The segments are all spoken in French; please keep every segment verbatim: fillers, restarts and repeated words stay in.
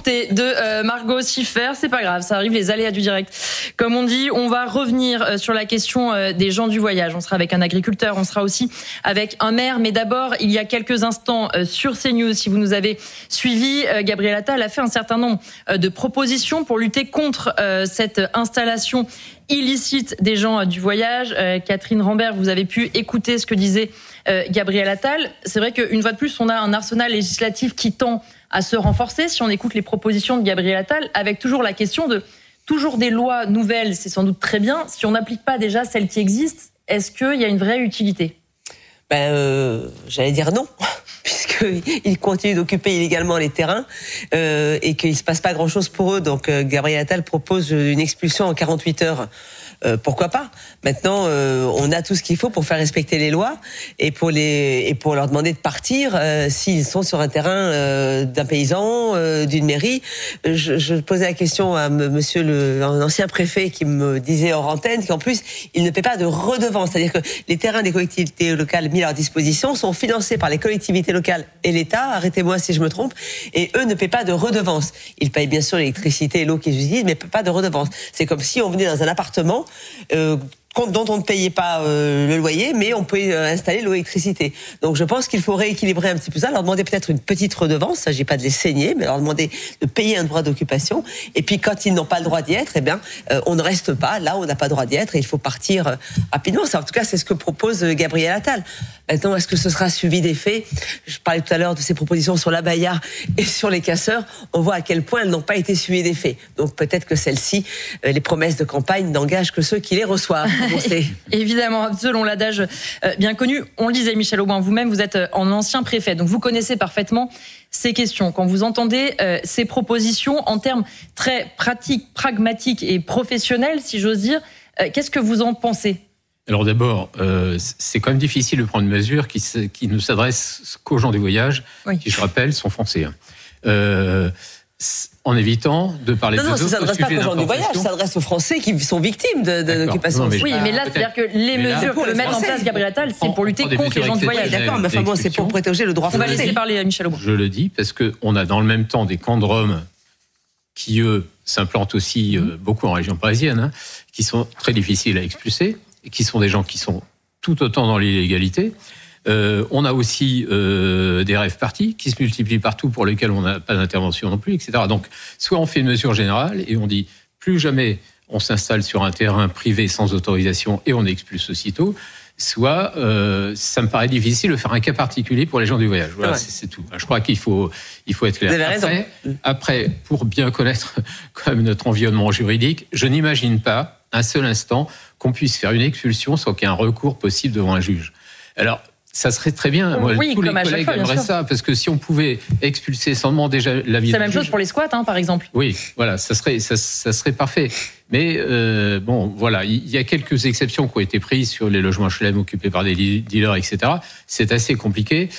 santé de euh, Margot Siffer. C'est pas grave, ça arrive, les aléas du direct. Comme on dit, on va revenir euh, sur la question euh, des gens du voyage. On sera avec un agriculteur, on sera aussi avec un maire. Mais d'abord, il y a quelques instants euh, sur CNews, si vous nous avez suivis, euh, Gabriel Attal a fait un certain nombre euh, de propositions pour lutter contre euh, cette installation illicite des gens euh, du voyage. Euh, Catherine Rambert, vous avez pu écouter ce que disait euh, Gabriel Attal. C'est vrai qu'une fois de plus, on a un arsenal législatif qui tend à se renforcer. Si on écoute les propositions de Gabriel Attal, avec toujours la question de toujours des lois nouvelles, c'est sans doute très bien. Si on n'applique pas déjà celles qui existent, est-ce qu'il y a une vraie utilité ? Ben, euh, j'allais dire non, puisqu'ils continuent d'occuper illégalement les terrains euh, et qu'il ne se passe pas grand-chose pour eux. Donc, euh, Gabriel Attal propose une expulsion en quarante-huit heures. Euh, pourquoi pas ? Maintenant, euh, on a tout ce qu'il faut pour faire respecter les lois et pour les et pour leur demander de partir euh, s'ils sont sur un terrain euh, d'un paysan, euh, d'une mairie. Je, je posais la question à m- Monsieur le un ancien préfet qui me disait hors antenne qu'en plus il ne paie pas de redevance, c'est-à-dire que les terrains des collectivités locales mis à leur disposition sont financés par les collectivités locales et l'État. Arrêtez-moi si je me trompe. Et eux ne paient pas de redevance. Ils payent bien sûr l'électricité et l'eau qu'ils utilisent, mais ne paient pas de redevance. C'est comme si on venait dans un appartement Euh, dont on ne payait pas euh, le loyer, mais on peut euh, installer l'électricité. Donc je pense qu'il faut rééquilibrer un petit peu ça, leur demander peut-être une petite redevance, il ne s'agit pas de les saigner, mais leur demander de payer un droit d'occupation, et puis quand ils n'ont pas le droit d'y être, eh bien, euh, on ne reste pas là où on n'a pas le droit d'y être, et il faut partir euh, rapidement. Ça, en tout cas, c'est ce que propose euh, Gabriel Attal. Maintenant, est-ce que ce sera suivi des faits ? Je parlais tout à l'heure de ses propositions sur l'abaya et sur les casseurs, on voit à quel point elles n'ont pas été suivies des faits. Donc peut-être que celles-ci, euh, les promesses de campagne n'engagent que ceux qui les reçoivent. Évidemment, selon l'adage euh, bien connu, on le disait, Michel Auboin, vous-même, vous êtes euh, un ancien préfet, donc vous connaissez parfaitement ces questions. Quand vous entendez euh, ces propositions en termes très pratiques, pragmatiques et professionnels, si j'ose dire, euh, qu'est-ce que vous en pensez ? Alors d'abord, euh, c'est quand même difficile de prendre une mesure qui, qui ne s'adresse qu'aux gens du voyage, oui. qui, je rappelle, sont français. Euh, en évitant de parler non, de non, d'autres ça ne s'adresse pas aux gens du voyage, ça s'adresse aux Français qui sont victimes de, de l'occupation. Non, mais oui, mais là, c'est-à-dire que les mais mesures que mettent en place Gabriel Attal, c'est pour lutter contre les gens du voyage. D'accord, mais enfin bon, c'est pour protéger le droit français. On va laisser laisser parler à Michel Auboin. Je le dis parce qu'on a dans le même temps des camps de Roms qui, eux, s'implantent aussi mmh. euh, beaucoup en région parisienne, hein, qui sont très difficiles à expulser, et qui sont des gens qui sont tout autant dans l'illégalité. Euh, on a aussi euh, des rêves partis qui se multiplient partout pour lesquels on n'a pas d'intervention non plus, et cetera. Donc, soit on fait une mesure générale et on dit plus jamais on s'installe sur un terrain privé sans autorisation et on expulse aussitôt, soit euh, ça me paraît difficile de faire un cas particulier pour les gens du voyage. Voilà, ouais. c'est, c'est tout. Je crois qu'il faut, il faut être clair. Vous avez raison. Après, après, pour bien connaître quand même notre environnement juridique, je n'imagine pas un seul instant qu'on puisse faire une expulsion sans qu'il y ait un recours possible devant un juge. Alors, ça serait très bien. Moi, oui, tous les comme collègues fois, aimeraient ça, parce que si on pouvait expulser sans demander déjà l'avis. C'est la même chose pour les squats, hein, par exemple. Oui, voilà, ça serait, ça, ça serait parfait. Mais euh, bon, voilà, il y a quelques exceptions qui ont été prises sur les logements H L M occupés par des dealers, et cetera. C'est assez compliqué.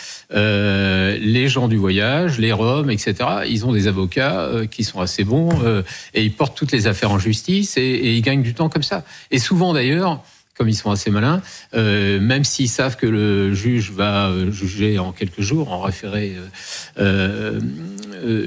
Euh, les gens du voyage, les Roms, et cetera. Ils ont des avocats euh, qui sont assez bons euh, et ils portent toutes les affaires en justice et, et ils gagnent du temps comme ça. Et souvent d'ailleurs, comme ils sont assez malins, euh, même s'ils savent que le juge va euh, juger en quelques jours, en référé, euh, euh,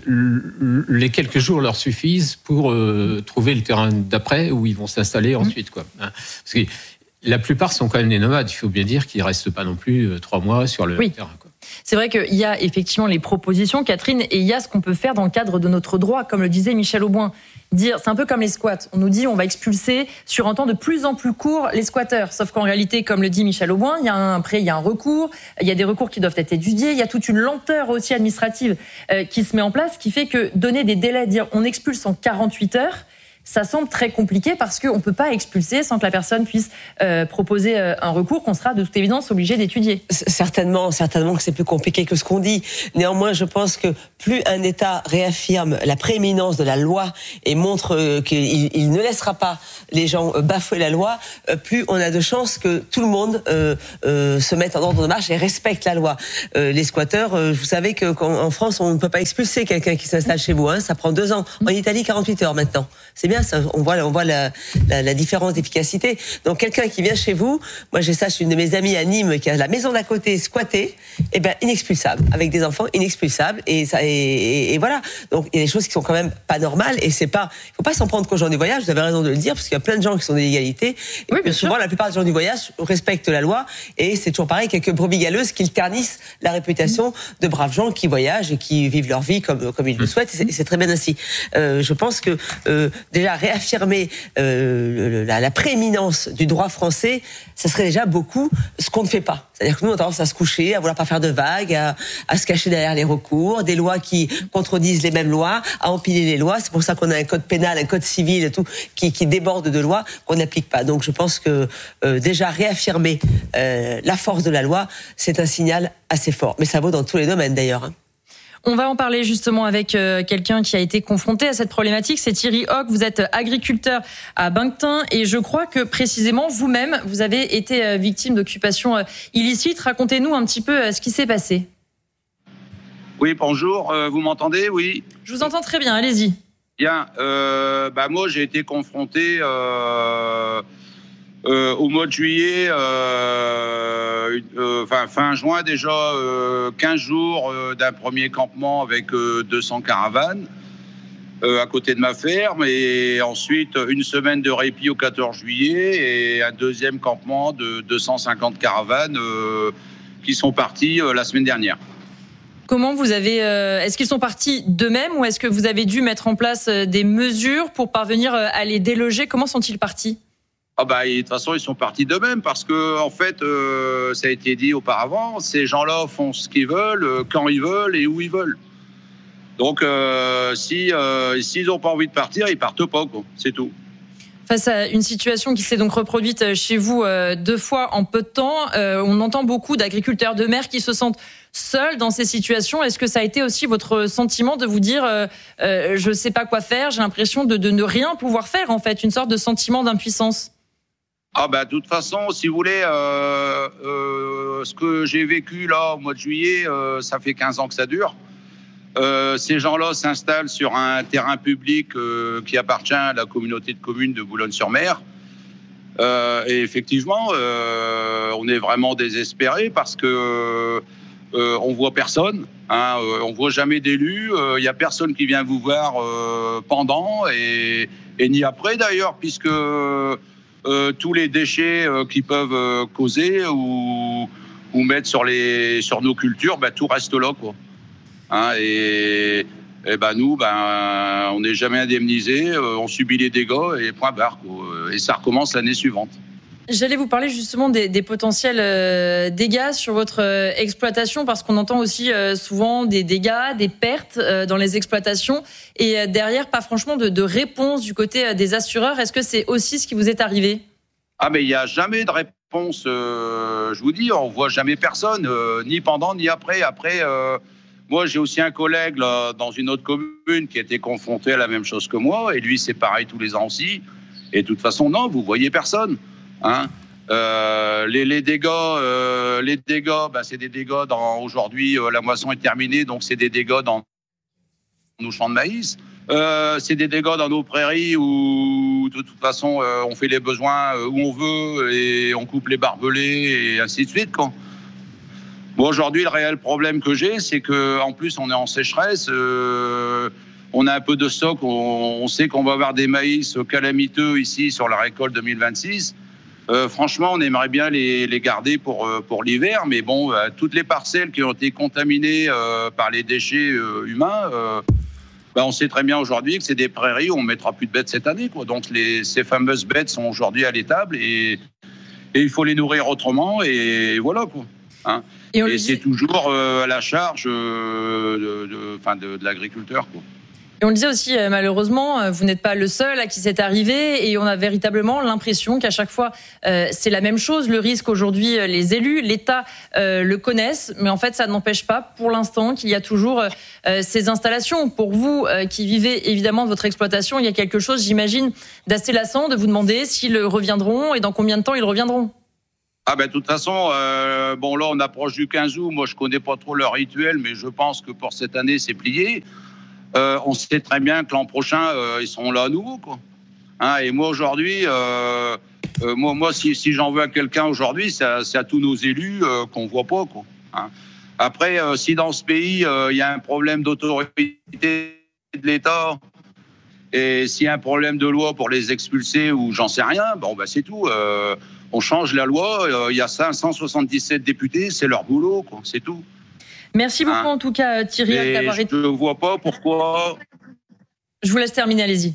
les quelques jours leur suffisent pour euh, trouver le terrain d'après où ils vont s'installer ensuite, quoi. Parce que la plupart sont quand même des nomades. Il faut bien dire qu'ils restent pas non plus euh, trois mois sur le oui. terrain, quoi. C'est vrai qu'il y a effectivement les propositions, Catherine, et il y a ce qu'on peut faire dans le cadre de notre droit, comme le disait Michel Auboin. Dire, c'est un peu comme les squats. On nous dit on va expulser sur un temps de plus en plus court les squatteurs. Sauf qu'en réalité, comme le dit Michel Auboin, il y a un, après il y a un recours, il y a des recours qui doivent être étudiés, il y a toute une lenteur aussi administrative euh, qui se met en place, qui fait que donner des délais, dire on expulse en quarante-huit heures, ça semble très compliqué parce qu'on ne peut pas expulser sans que la personne puisse euh, proposer euh, un recours qu'on sera de toute évidence obligé d'étudier. Certainement, certainement que c'est plus compliqué que ce qu'on dit. Néanmoins, je pense que plus un État réaffirme la prééminence de la loi et montre euh, qu'il il ne laissera pas les gens euh, bafouer la loi, euh, plus on a de chances que tout le monde euh, euh, se mette en ordre de marche et respecte la loi. Euh, les squatteurs, euh, vous savez qu'en France, on ne peut pas expulser quelqu'un qui s'installe chez vous. Hein, ça prend deux ans. En Italie, quarante-huit heures maintenant. C'est bien, ça, on voit, on voit la, la, la différence d'efficacité. Donc quelqu'un qui vient chez vous, moi j'ai ça, j'ai une de mes amies à Nîmes qui a la maison d'à côté squattée, et ben inexpulsable, avec des enfants inexpulsables, et ça, et, et, et voilà. Donc il y a des choses qui sont quand même pas normales, et c'est pas, il faut pas s'en prendre qu'aux gens du voyage. Vous avez raison de le dire, parce qu'il y a plein de gens qui sont des égalités. Oui, bien souvent, sûr. la plupart des gens du voyage respectent la loi, et c'est toujours pareil, quelques brebis galeuses qui ternissent la réputation de braves gens qui voyagent et qui vivent leur vie comme comme ils le souhaitent. Et c'est, et c'est très bien ainsi. Euh, je pense que euh, déjà réaffirmer euh, la, la prééminence du droit français, ça serait déjà beaucoup ce qu'on ne fait pas. C'est-à-dire que nous, on a tendance à se coucher, à vouloir pas faire de vagues, à, à se cacher derrière les recours, des lois qui contredisent les mêmes lois, à empiler les lois. C'est pour ça qu'on a un code pénal, un code civil, et tout qui, qui déborde de lois qu'on n'applique pas. Donc, je pense que euh, déjà réaffirmer euh, la force de la loi, c'est un signal assez fort. Mais ça vaut dans tous les domaines d'ailleurs. Hein. On va en parler justement avec euh, quelqu'un qui a été confronté à cette problématique. C'est Thierry Hoc. Vous êtes agriculteur à Banctin et je crois que précisément vous-même, vous avez été euh, victime d'occupation euh, illicite. Racontez-nous un petit peu euh, ce qui s'est passé. Oui, bonjour. Euh, vous m'entendez? Oui. Je vous entends très bien. Allez-y. Bien. Euh, bah moi, j'ai été confronté euh, euh, au mois de juillet, euh, euh, enfin fin juin déjà, euh, quinze jours euh, d'un premier campement avec euh, deux cents caravanes euh, à côté de ma ferme, et ensuite une semaine de répit au quatorze juillet et un deuxième campement de deux cent cinquante caravanes euh, qui sont partis euh, la semaine dernière. Comment vous avez, euh, est-ce qu'ils sont partis d'eux-mêmes ou est-ce que vous avez dû mettre en place des mesures pour parvenir à les déloger? Comment sont-ils partis? Ah bah, de toute façon, ils sont partis d'eux-mêmes parce que, en fait, euh, ça a été dit auparavant, ces gens-là font ce qu'ils veulent, quand ils veulent et où ils veulent. Donc, euh, si euh, s'ils n'ont pas envie de partir, ils partent pas, quoi. C'est tout. Face à une situation qui s'est donc reproduite chez vous euh, deux fois en peu de temps, euh, on entend beaucoup d'agriculteurs de mer qui se sentent seuls dans ces situations. Est-ce que ça a été aussi votre sentiment de vous dire euh, euh, je sais pas quoi faire, j'ai l'impression de, de ne rien pouvoir faire, en fait, une sorte de sentiment d'impuissance? Ah bah, de toute façon, si vous voulez, euh, euh, ce que j'ai vécu là au mois de juillet, euh, ça fait quinze ans que ça dure. Euh, ces gens-là s'installent sur un terrain public euh, qui appartient à la communauté de communes de Boulogne-sur-Mer. Euh, et effectivement, euh, on est vraiment désespéré parce que euh, on voit personne, hein, euh, on voit jamais d'élus. Il euh, y a personne qui vient vous voir euh, pendant et, et ni après d'ailleurs, puisque euh, tous les déchets euh, qui peuvent euh, causer ou, ou mettre sur les sur nos cultures, ben, tout reste là, quoi. Hein, et, et ben nous, ben, on n'est jamais indemnisé, euh, on subit les dégâts et point barre, quoi. Et ça recommence l'année suivante. J'allais vous parler justement des, des potentiels euh, dégâts sur votre euh, exploitation, parce qu'on entend aussi euh, souvent des dégâts, des pertes euh, dans les exploitations, et euh, derrière, pas franchement de, de réponse du côté euh, des assureurs. Est-ce que c'est aussi ce qui vous est arrivé? Ah mais il n'y a jamais de réponse, euh, je vous dis, on voit jamais personne, euh, ni pendant ni après. Après, euh, moi j'ai aussi un collègue là, dans une autre commune qui était confronté à la même chose que moi, et lui c'est pareil tous les ans aussi. Et de toute façon, non, vous voyez personne. Hein, euh, les, les dégâts, euh, les dégâts, bah, c'est des dégâts dans aujourd'hui. Euh, la moisson est terminée, donc c'est des dégâts dans nos champs de maïs. Euh, c'est des dégâts dans nos prairies où de toute façon euh, on fait les besoins où on veut et on coupe les barbelés et ainsi de suite, quoi. Bon, aujourd'hui, le réel problème que j'ai, c'est que en plus on est en sécheresse. Euh, on a un peu de stock. On, on sait qu'on va avoir des maïs calamiteux ici sur la récolte deux mille vingt-six. Euh, franchement, on aimerait bien les, les garder pour, pour l'hiver, mais bon, euh, toutes les parcelles qui ont été contaminées euh, par les déchets euh, humains, euh, ben on sait très bien aujourd'hui que c'est des prairies où on ne mettra plus de bêtes cette année, quoi. Donc les, ces fameuses bêtes sont aujourd'hui à l'étable et, et il faut les nourrir autrement, et voilà, quoi. Hein. Et, et c'est dit... toujours euh, à la charge euh, de, de, enfin de, de l'agriculteur, quoi. Et on le disait aussi, malheureusement, vous n'êtes pas le seul à qui c'est arrivé, et on a véritablement l'impression qu'à chaque fois, euh, c'est la même chose. Le risque aujourd'hui, les élus, l'État euh, le connaissent, mais en fait, ça n'empêche pas, pour l'instant, qu'il y a toujours euh, ces installations. Pour vous, euh, qui vivez évidemment de votre exploitation, il y a quelque chose, j'imagine, d'assez lassant de vous demander s'ils reviendront et dans combien de temps ils reviendront. Ah ben de toute façon, euh, bon là, on approche du quinze août. Moi, je connais pas trop leur rituel, mais je pense que pour cette année, c'est plié. Euh, on sait très bien que l'an prochain, euh, ils seront là à nouveau, quoi. Hein, et moi, aujourd'hui, euh, euh, moi, moi, si, si j'en veux à quelqu'un aujourd'hui, c'est à, c'est à tous nos élus euh, qu'on ne voit pas, quoi. Hein. Après, euh, si dans ce pays, il euh, y a un problème d'autorité de l'État, et s'il y a un problème de loi pour les expulser ou j'en sais rien, bon, bah, c'est tout. Euh, on change la loi, il euh, y a cinq cent soixante-dix-sept députés, c'est leur boulot, quoi, c'est tout. Merci beaucoup, hein, en tout cas, Thierry, mais d'avoir été... Je ne vois pas pourquoi... Je vous laisse terminer, allez-y.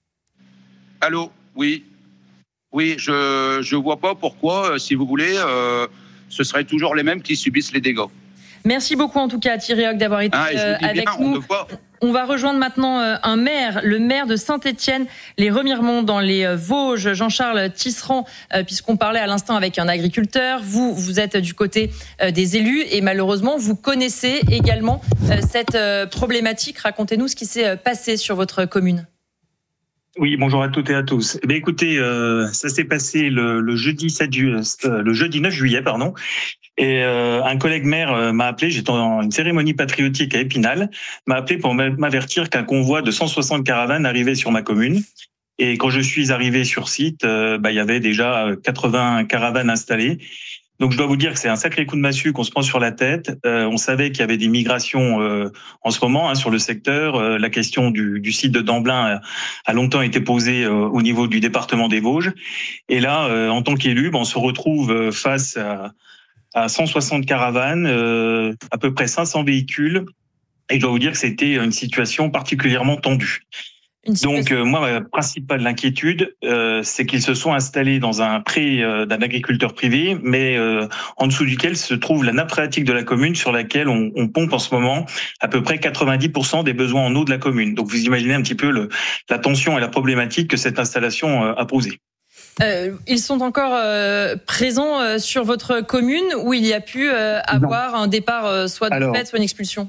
Allô, oui. Oui, je ne vois pas pourquoi, si vous voulez, euh, ce serait toujours les mêmes qui subissent les dégâts. Merci beaucoup, en tout cas, Thierry Hoc, d'avoir été ah, euh, avec bien, nous. On, on va rejoindre maintenant euh, un maire, le maire de Saint-Étienne, les Remiremont, dans les euh, Vosges, Jean-Charles Tisserand, euh, puisqu'on parlait à l'instant avec un agriculteur. Vous, vous êtes du côté euh, des élus et malheureusement, vous connaissez également euh, cette euh, problématique. Racontez-nous ce qui s'est euh, passé sur votre commune. Oui, bonjour à toutes et à tous. Eh bien, écoutez, euh, ça s'est passé le, le jeudi sept ju- euh, le jeudi neuf juillet, pardon. Et euh, un collègue maire euh, m'a appelé, j'étais en une cérémonie patriotique à Épinal, m'a appelé pour m'avertir qu'un convoi de cent soixante caravanes arrivait sur ma commune. Et quand je suis arrivé sur site, euh, bah, il y avait déjà quatre-vingts caravanes installées. Donc je dois vous dire que c'est un sacré coup de massue qu'on se prend sur la tête. Euh, on savait qu'il y avait des migrations euh, en ce moment hein, sur le secteur. Euh, la question du, du site de Damblin a, a longtemps été posée euh, au niveau du département des Vosges. Et là, euh, en tant qu'élu, ben, on se retrouve face à à cent soixante caravanes, euh, à peu près cinq cents véhicules. Et je dois vous dire que c'était une situation particulièrement tendue. Situation... Donc, euh, moi, ma principale inquiétude, euh, c'est qu'ils se sont installés dans un pré euh, d'un agriculteur privé, mais euh, en dessous duquel se trouve la nappe phréatique de la commune, sur laquelle on, on pompe en ce moment à peu près quatre-vingt-dix pour cent des besoins en eau de la commune. Donc, vous imaginez un petit peu le, la tension et la problématique que cette installation euh, a posée. Euh, ils sont encore euh, présents euh, sur votre commune où il y a pu euh, avoir non. un départ euh, soit de Alors, fait, soit une expulsion.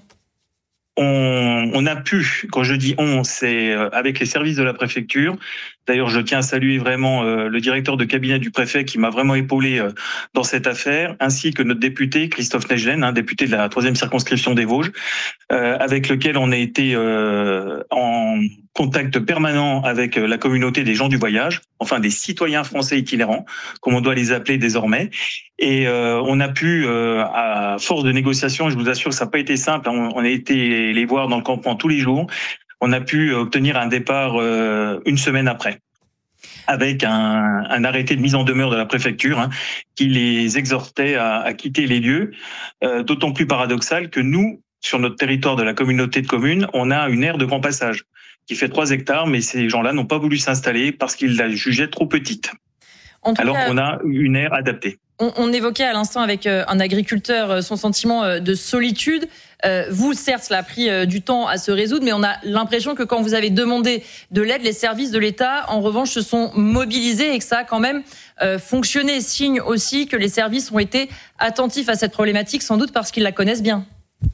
On, on a pu, quand je dis on, c'est avec les services de la préfecture. D'ailleurs, je tiens à saluer vraiment euh, le directeur de cabinet du préfet qui m'a vraiment épaulé euh, dans cette affaire, ainsi que notre député Christophe Negelen, hein, député de la troisième circonscription des Vosges, euh, avec lequel on a été euh, en contact permanent avec la communauté des gens du voyage, enfin des citoyens français itinérants, comme on doit les appeler désormais. Et euh, on a pu, euh, à force de négociations, je vous assure que ça n'a pas été simple, hein, on, on a été les voir dans le campement tous les jours, on a pu obtenir un départ euh, une semaine après, avec un, un arrêté de mise en demeure de la préfecture hein, qui les exhortait à, à quitter les lieux, euh, d'autant plus paradoxal que nous, sur notre territoire de la communauté de communes, on a une aire de grand passage qui fait trois hectares, mais ces gens-là n'ont pas voulu s'installer parce qu'ils la jugeaient trop petite. Alors cas, qu'on a une aire adaptée. On, on évoquait à l'instant avec un agriculteur son sentiment de solitude. Euh, vous, certes, cela a pris euh, du temps à se résoudre, mais on a l'impression que quand vous avez demandé de l'aide, les services de l'État, en revanche, se sont mobilisés et que ça a quand même euh, fonctionné. Signe aussi que les services ont été attentifs à cette problématique, sans doute parce qu'ils la connaissent bien.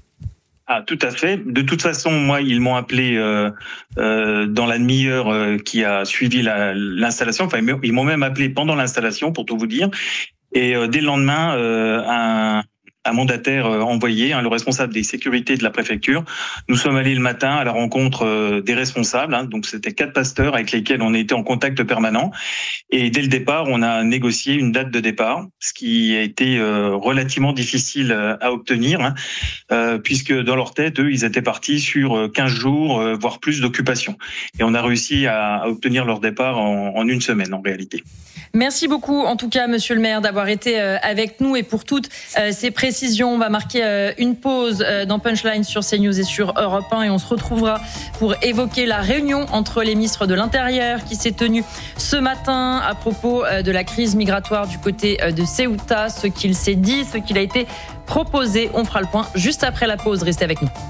Ah, tout à fait. De toute façon, moi, ils m'ont appelé euh, euh, dans la demi-heure euh, qui a suivi la, l'installation. Enfin, ils m'ont même appelé pendant l'installation, pour tout vous dire. Et euh, dès le lendemain, euh, un... un mandataire envoyé, hein, le responsable des sécurités de la préfecture. Nous sommes allés le matin à la rencontre euh, des responsables, hein, donc c'était quatre pasteurs avec lesquels on était en contact permanent. Et dès le départ, on a négocié une date de départ, ce qui a été euh, relativement difficile à obtenir, hein, euh, puisque dans leur tête, eux, ils étaient partis sur quinze jours, euh, voire plus d'occupation. Et on a réussi à, à obtenir leur départ en, en une semaine, en réalité. Merci beaucoup, en tout cas, monsieur le maire, d'avoir été avec nous et pour toutes ces précisions. On va marquer une pause dans Punchline sur CNews et sur Europe un et on se retrouvera pour évoquer la réunion entre les ministres de l'Intérieur qui s'est tenue ce matin à propos de la crise migratoire du côté de Ceuta, ce qu'il s'est dit, ce qu'il a été proposé. On fera le point juste après la pause. Restez avec nous.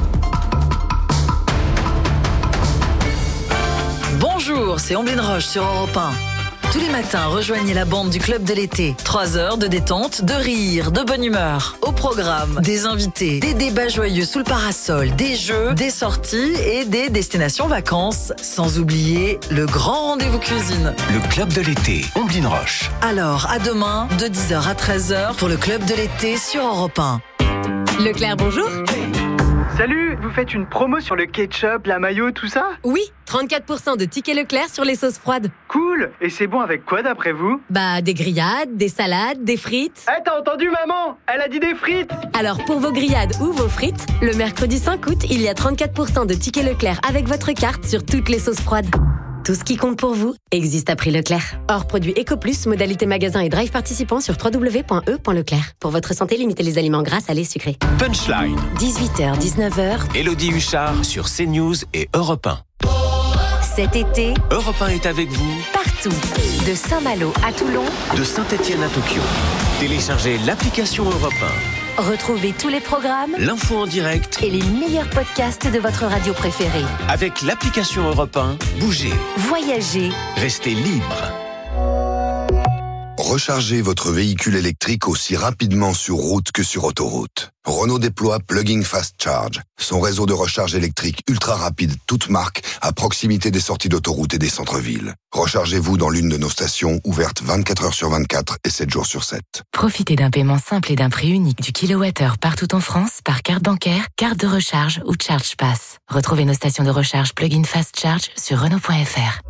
Bonjour, c'est Omblin Roche sur Europe un. Tous les matins, rejoignez la bande du Club de l'été. Trois heures de détente, de rire, de bonne humeur. Au programme, des invités, des débats joyeux sous le parasol, des jeux, des sorties et des destinations vacances. Sans oublier le grand rendez-vous cuisine. Le Club de l'été, Omblin Roche. Alors, à demain, de dix heures à treize heures pour le Club de l'été sur Europe un. Leclerc, bonjour. Salut, vous faites une promo sur le ketchup, la mayo, tout ça ? Oui, trente-quatre pour cent de tickets Leclerc sur les sauces froides. Cool. Et c'est bon avec quoi d'après vous ? Bah, des grillades, des salades, des frites. Eh, t'as entendu maman ? Elle a dit des frites ! Alors pour vos grillades ou vos frites, le mercredi cinq août, il y a trente-quatre pour cent de tickets Leclerc avec votre carte sur toutes les sauces froides. Tout ce qui compte pour vous existe à prix Leclerc. Hors produit EcoPlus, modalité magasin et drive participant sur w w w point e point leclerc. Pour votre santé, limitez les aliments gras, salés, sucrés. Punchline. dix-huit heures, dix-neuf heures. Élodie Huchard sur CNews et Europe un. Cet été, Europe un est avec vous partout. De Saint-Malo à Toulon. de Saint-Étienne à Tokyo. Téléchargez l'application Europe un. Retrouvez tous les programmes L'info en direct et les meilleurs podcasts de votre radio préférée. avec l'application Europe un. Bougez, Voyagez. restez libre. Rechargez votre véhicule électrique aussi rapidement sur route que sur autoroute. Renault déploie Plug-in Fast Charge, son réseau de recharge électrique ultra rapide, toute marque, à proximité des sorties d'autoroute et des centres-villes. Rechargez-vous dans l'une de nos stations, ouvertes vingt-quatre heures sur vingt-quatre et sept jours sur sept. Profitez d'un paiement simple et d'un prix unique du kilowattheure partout en France par carte bancaire, carte de recharge ou Charge Pass. Retrouvez nos stations de recharge Plug-in Fast Charge sur Renault point F R.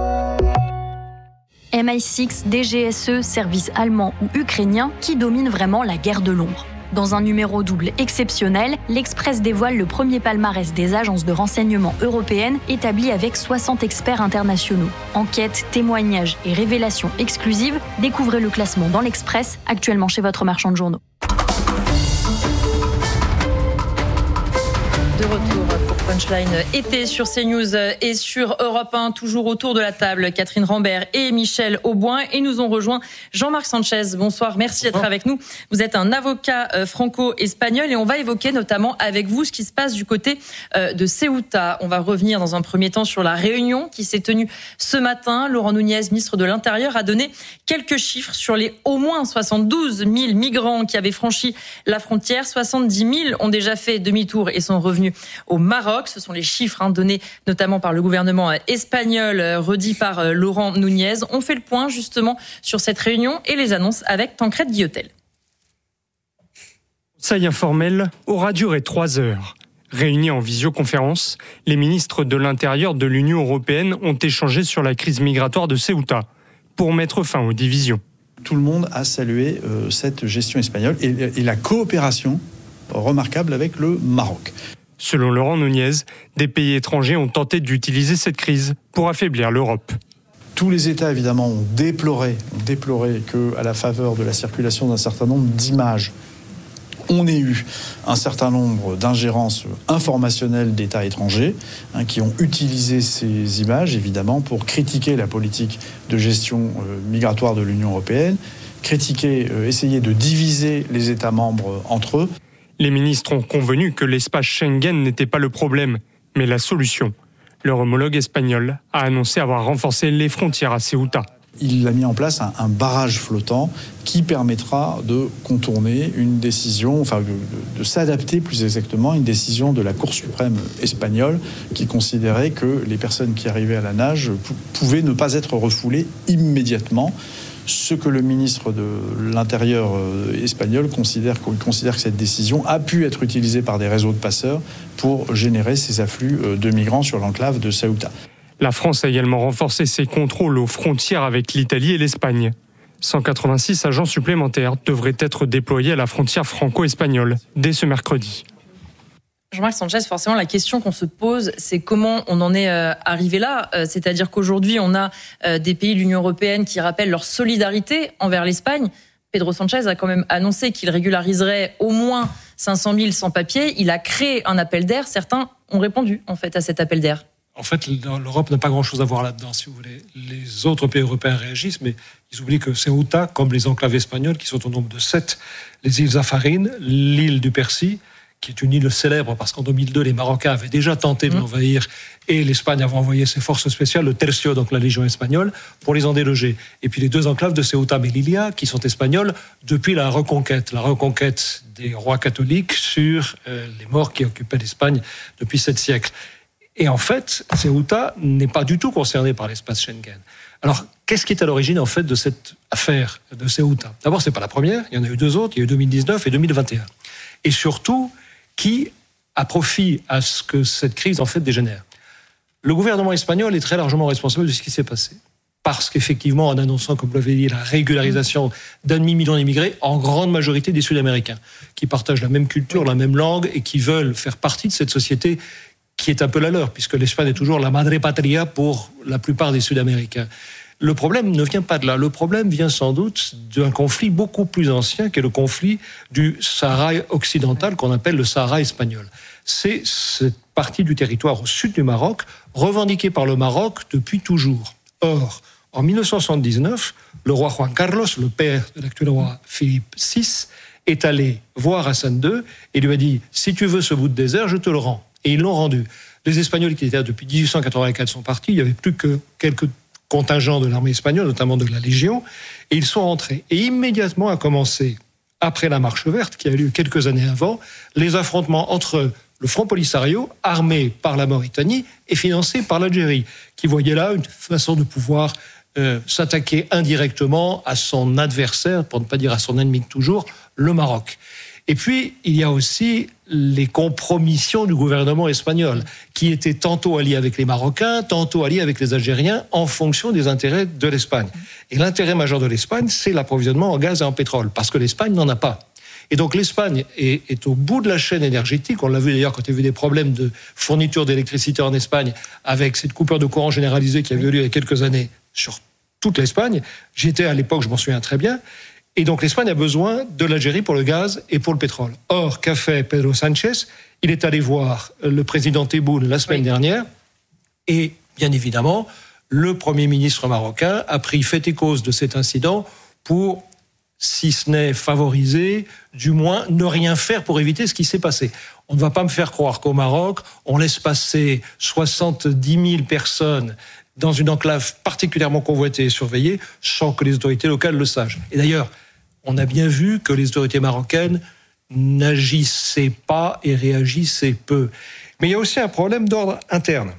M I six, D G S E, service allemand ou ukrainien, qui domine vraiment la guerre de l'ombre. Dans un numéro double exceptionnel, l'Express dévoile le premier palmarès des agences de renseignement européennes établi avec soixante experts internationaux. Enquêtes, témoignages et révélations exclusives, découvrez le classement dans l'Express, actuellement chez votre marchand de journaux. De retour pour Punchline été sur CNews et sur Europe un, toujours autour de la table, Catherine Rambert et Michel Auboin, et nous ont rejoint Jean-Marc Sanchez. Bonsoir, merci d'être avec nous. Vous êtes un avocat franco-espagnol et on va évoquer notamment avec vous ce qui se passe du côté de Ceuta. On va revenir dans un premier temps sur la réunion qui s'est tenue ce matin. Laurent Nunez, ministre de l'Intérieur, a donné quelques chiffres sur les au moins soixante-douze mille migrants qui avaient franchi la frontière. soixante-dix mille ont déjà fait demi-tour et sont revenus au Maroc. Ce sont les chiffres hein, donnés notamment par le gouvernement espagnol, redits par Laurent Nunez. On fait le point justement sur cette réunion et les annonces avec Tancrède Guillotel. Le conseil informel aura duré trois heures. Réunis en visioconférence, les ministres de l'Intérieur de l'Union européenne ont échangé sur la crise migratoire de Ceuta pour mettre fin aux divisions. Tout le monde a salué euh, cette gestion espagnole et, et la coopération remarquable avec le Maroc. Selon Laurent Nunez, des pays étrangers ont tenté d'utiliser cette crise pour affaiblir l'Europe. Tous les États, évidemment, ont déploré, ont déploré qu'à la faveur de la circulation d'un certain nombre d'images, on ait eu un certain nombre d'ingérences informationnelles d'États étrangers hein, qui ont utilisé ces images, évidemment, pour critiquer la politique de gestion euh, migratoire de l'Union européenne, critiquer, euh, essayer de diviser les États membres entre eux. Les ministres ont convenu que l'espace Schengen n'était pas le problème, mais la solution. Leur homologue espagnol a annoncé avoir renforcé les frontières à Ceuta. Il a mis en place un, un barrage flottant qui permettra de contourner une décision, enfin de, de, de s'adapter plus exactement à une décision de la Cour suprême espagnole qui considérait que les personnes qui arrivaient à la nage pou- pouvaient ne pas être refoulées immédiatement. Ce que le ministre de l'Intérieur espagnol considère, considère que cette décision a pu être utilisée par des réseaux de passeurs pour générer ces afflux de migrants sur l'enclave de Ceuta. La France a également renforcé ses contrôles aux frontières avec l'Italie et l'Espagne. cent quatre-vingt-six agents supplémentaires devraient être déployés à la frontière franco-espagnole dès ce mercredi. Jean-Marc Sanchez, forcément, la question qu'on se pose, c'est comment on en est arrivé là. C'est-à-dire qu'aujourd'hui, on a des pays de l'Union européenne qui rappellent leur solidarité envers l'Espagne. Pedro Sanchez a quand même annoncé qu'il régulariserait au moins cinq cent mille sans-papiers. Il a créé un appel d'air. Certains ont répondu, en fait, à cet appel d'air. En fait, l'Europe n'a pas grand-chose à voir là-dedans, si vous voulez. Les autres pays européens réagissent, mais ils oublient que Ceuta, comme les enclaves espagnoles, qui sont au nombre de sept, les îles Zafarine, l'île du Percy, qui est une île célèbre parce qu'en deux mille deux, les Marocains avaient déjà tenté de l'envahir et l'Espagne avait envoyé ses forces spéciales, le Tercio, donc la Légion espagnole, pour les en déloger. Et puis les deux enclaves de Ceuta et Melilla, qui sont espagnoles depuis la reconquête, la reconquête des rois catholiques sur euh, les morts qui occupaient l'Espagne depuis sept siècles. Et en fait, Ceuta n'est pas du tout concerné par l'espace Schengen. Alors, qu'est-ce qui est à l'origine, en fait, de cette affaire de Ceuta ? D'abord, c'est pas la première, il y en a eu deux autres, il y a eu deux mille dix-neuf et deux mille vingt et un. Et surtout, qui à profit à ce que cette crise en fait dégénère. Le gouvernement espagnol est très largement responsable de ce qui s'est passé. Parce qu'effectivement, en annonçant, comme vous l'avez dit, la régularisation d'un demi-million d'immigrés, en grande majorité des Sud-Américains, qui partagent la même culture, la même langue, et qui veulent faire partie de cette société qui est un peu la leur, puisque l'Espagne est toujours la madre patria pour la plupart des Sud-Américains. Le problème ne vient pas de là. Le problème vient sans doute d'un conflit beaucoup plus ancien, qui est le conflit du Sahara occidental, qu'on appelle le Sahara espagnol. C'est cette partie du territoire au sud du Maroc, revendiquée par le Maroc depuis toujours. Or, en dix-neuf cent soixante-dix-neuf, le roi Juan Carlos, le père de l'actuel roi Philippe six, est allé voir Hassan deux et lui a dit « Si tu veux ce bout de désert, je te le rends ». Et ils l'ont rendu. Les Espagnols qui étaient là depuis dix-huit cent quatre-vingt-quatre sont partis, il n'y avait plus que quelques contingents de l'armée espagnole, notamment de la Légion, et ils sont rentrés. Et immédiatement a commencé, après la Marche verte, qui a eu lieu quelques années avant, les affrontements entre le Front Polisario, armé par la Mauritanie et financé par l'Algérie, qui voyait là une façon de pouvoir euh, s'attaquer indirectement à son adversaire, pour ne pas dire à son ennemi de toujours, le Maroc. Et puis, il y a aussi les compromissions du gouvernement espagnol, qui étaient tantôt alliés avec les Marocains, tantôt alliés avec les Algériens, en fonction des intérêts de l'Espagne. Et l'intérêt majeur de l'Espagne, c'est l'approvisionnement en gaz et en pétrole, parce que l'Espagne n'en a pas. Et donc l'Espagne est, est au bout de la chaîne énergétique. On l'a vu d'ailleurs quand il y a eu des problèmes de fourniture d'électricité en Espagne, avec cette coupure de courant généralisée qui avait eu lieu il y a quelques années sur toute l'Espagne. J'étais à l'époque, je m'en souviens très bien. Et donc l'Espagne a besoin de l'Algérie pour le gaz et pour le pétrole. Or, qu'a fait Pedro Sánchez ? Il est allé voir le président Tebboune la semaine oui. dernière, et bien évidemment, le Premier ministre marocain a pris fait et cause de cet incident pour, si ce n'est favoriser, du moins ne rien faire pour éviter ce qui s'est passé. On ne va pas me faire croire qu'au Maroc, on laisse passer soixante-dix mille personnes dans une enclave particulièrement convoitée et surveillée, sans que les autorités locales le sachent. Et d'ailleurs, on a bien vu que les autorités marocaines n'agissaient pas et réagissaient peu. Mais il y a aussi un problème d'ordre interne.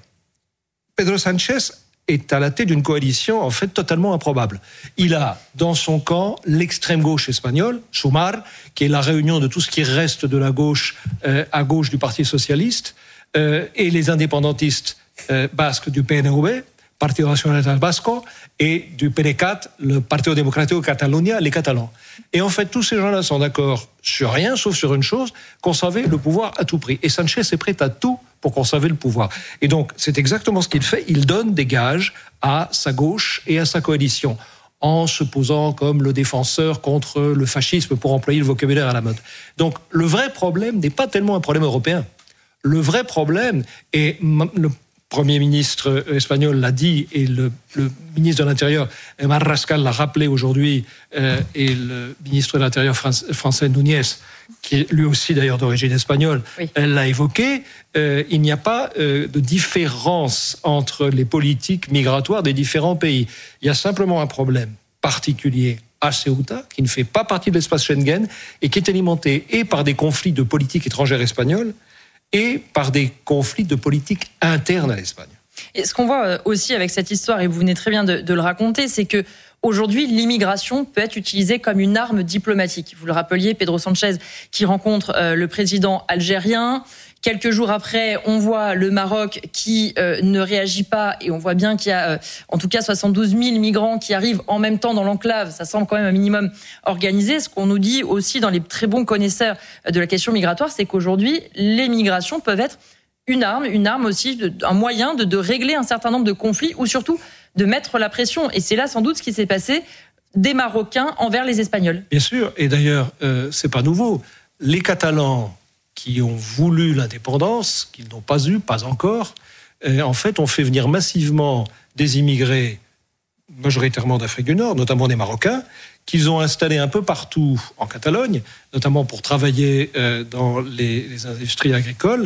Pedro Sánchez est à la tête d'une coalition en fait totalement improbable. Il a dans son camp l'extrême gauche espagnole, Sumar, qui est la réunion de tout ce qui reste de la gauche euh, à gauche du Parti socialiste, euh, et les indépendantistes euh, basques du P N V, Partido Nacionalista Vasco, et du P D quatre, le Partido Democrático de Catalunya, les Catalans. Et en fait, tous ces gens-là sont d'accord sur rien, sauf sur une chose, conserver le pouvoir à tout prix. Et Sánchez est prêt à tout pour conserver le pouvoir. Et donc, c'est exactement ce qu'il fait. Il donne des gages à sa gauche et à sa coalition, en se posant comme le défenseur contre le fascisme, pour employer le vocabulaire à la mode. Donc, le vrai problème n'est pas tellement un problème européen. Le vrai problème est... Le Premier ministre espagnol l'a dit, et le, le ministre de l'Intérieur, Marrascal, l'a rappelé aujourd'hui, euh, et le ministre de l'Intérieur France, français, Núñez, qui est lui aussi d'ailleurs d'origine espagnole, oui. Elle l'a évoqué, euh, il n'y a pas euh, de différence entre les politiques migratoires des différents pays. Il y a simplement un problème particulier à Ceuta, qui ne fait pas partie de l'espace Schengen, et qui est alimenté et par des conflits de politique étrangère espagnole, et par des conflits de politique interne à l'Espagne. Et ce qu'on voit aussi avec cette histoire, et vous venez très bien de, de le raconter, c'est que aujourd'hui, l'immigration peut être utilisée comme une arme diplomatique. Vous le rappeliez, Pedro Sánchez qui rencontre euh, le président algérien. Quelques jours après, on voit le Maroc qui euh, ne réagit pas, et on voit bien qu'il y a euh, en tout cas soixante-douze mille migrants qui arrivent en même temps dans l'enclave. Ça semble quand même un minimum organisé. Ce qu'on nous dit aussi dans les très bons connaisseurs de la question migratoire, c'est qu'aujourd'hui, les migrations peuvent être une arme, une arme aussi, de, un moyen de, de régler un certain nombre de conflits, ou surtout de mettre la pression. Et c'est là sans doute ce qui s'est passé des Marocains envers les Espagnols. Bien sûr, et d'ailleurs, euh, c'est pas nouveau. Les Catalans qui ont voulu l'indépendance, qu'ils n'ont pas eu, pas encore, euh, en fait, ont fait venir massivement des immigrés, majoritairement d'Afrique du Nord, notamment des Marocains, qu'ils ont installés un peu partout en Catalogne, notamment pour travailler euh, dans les, les industries agricoles,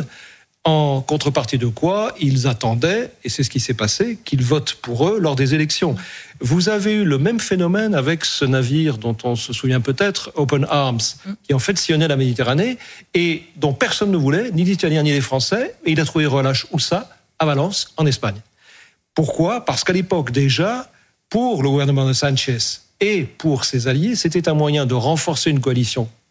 en contrepartie de quoi ils attendaient, et c'est ce qui s'est passé, qu'ils votent pour eux lors des élections. Vous avez eu le même phénomène avec ce navire dont on se souvient peut-être, Open Arms, qui en fait sillonnait la Méditerranée et dont personne ne voulait, ni l'Italien ni les Français, et il a trouvé relâche où ça ? À Valence, en Espagne. Pourquoi ? Parce qu'à l'époque déjà, pour le gouvernement de Sánchez et pour ses alliés, c'était un moyen de renforcer une coalition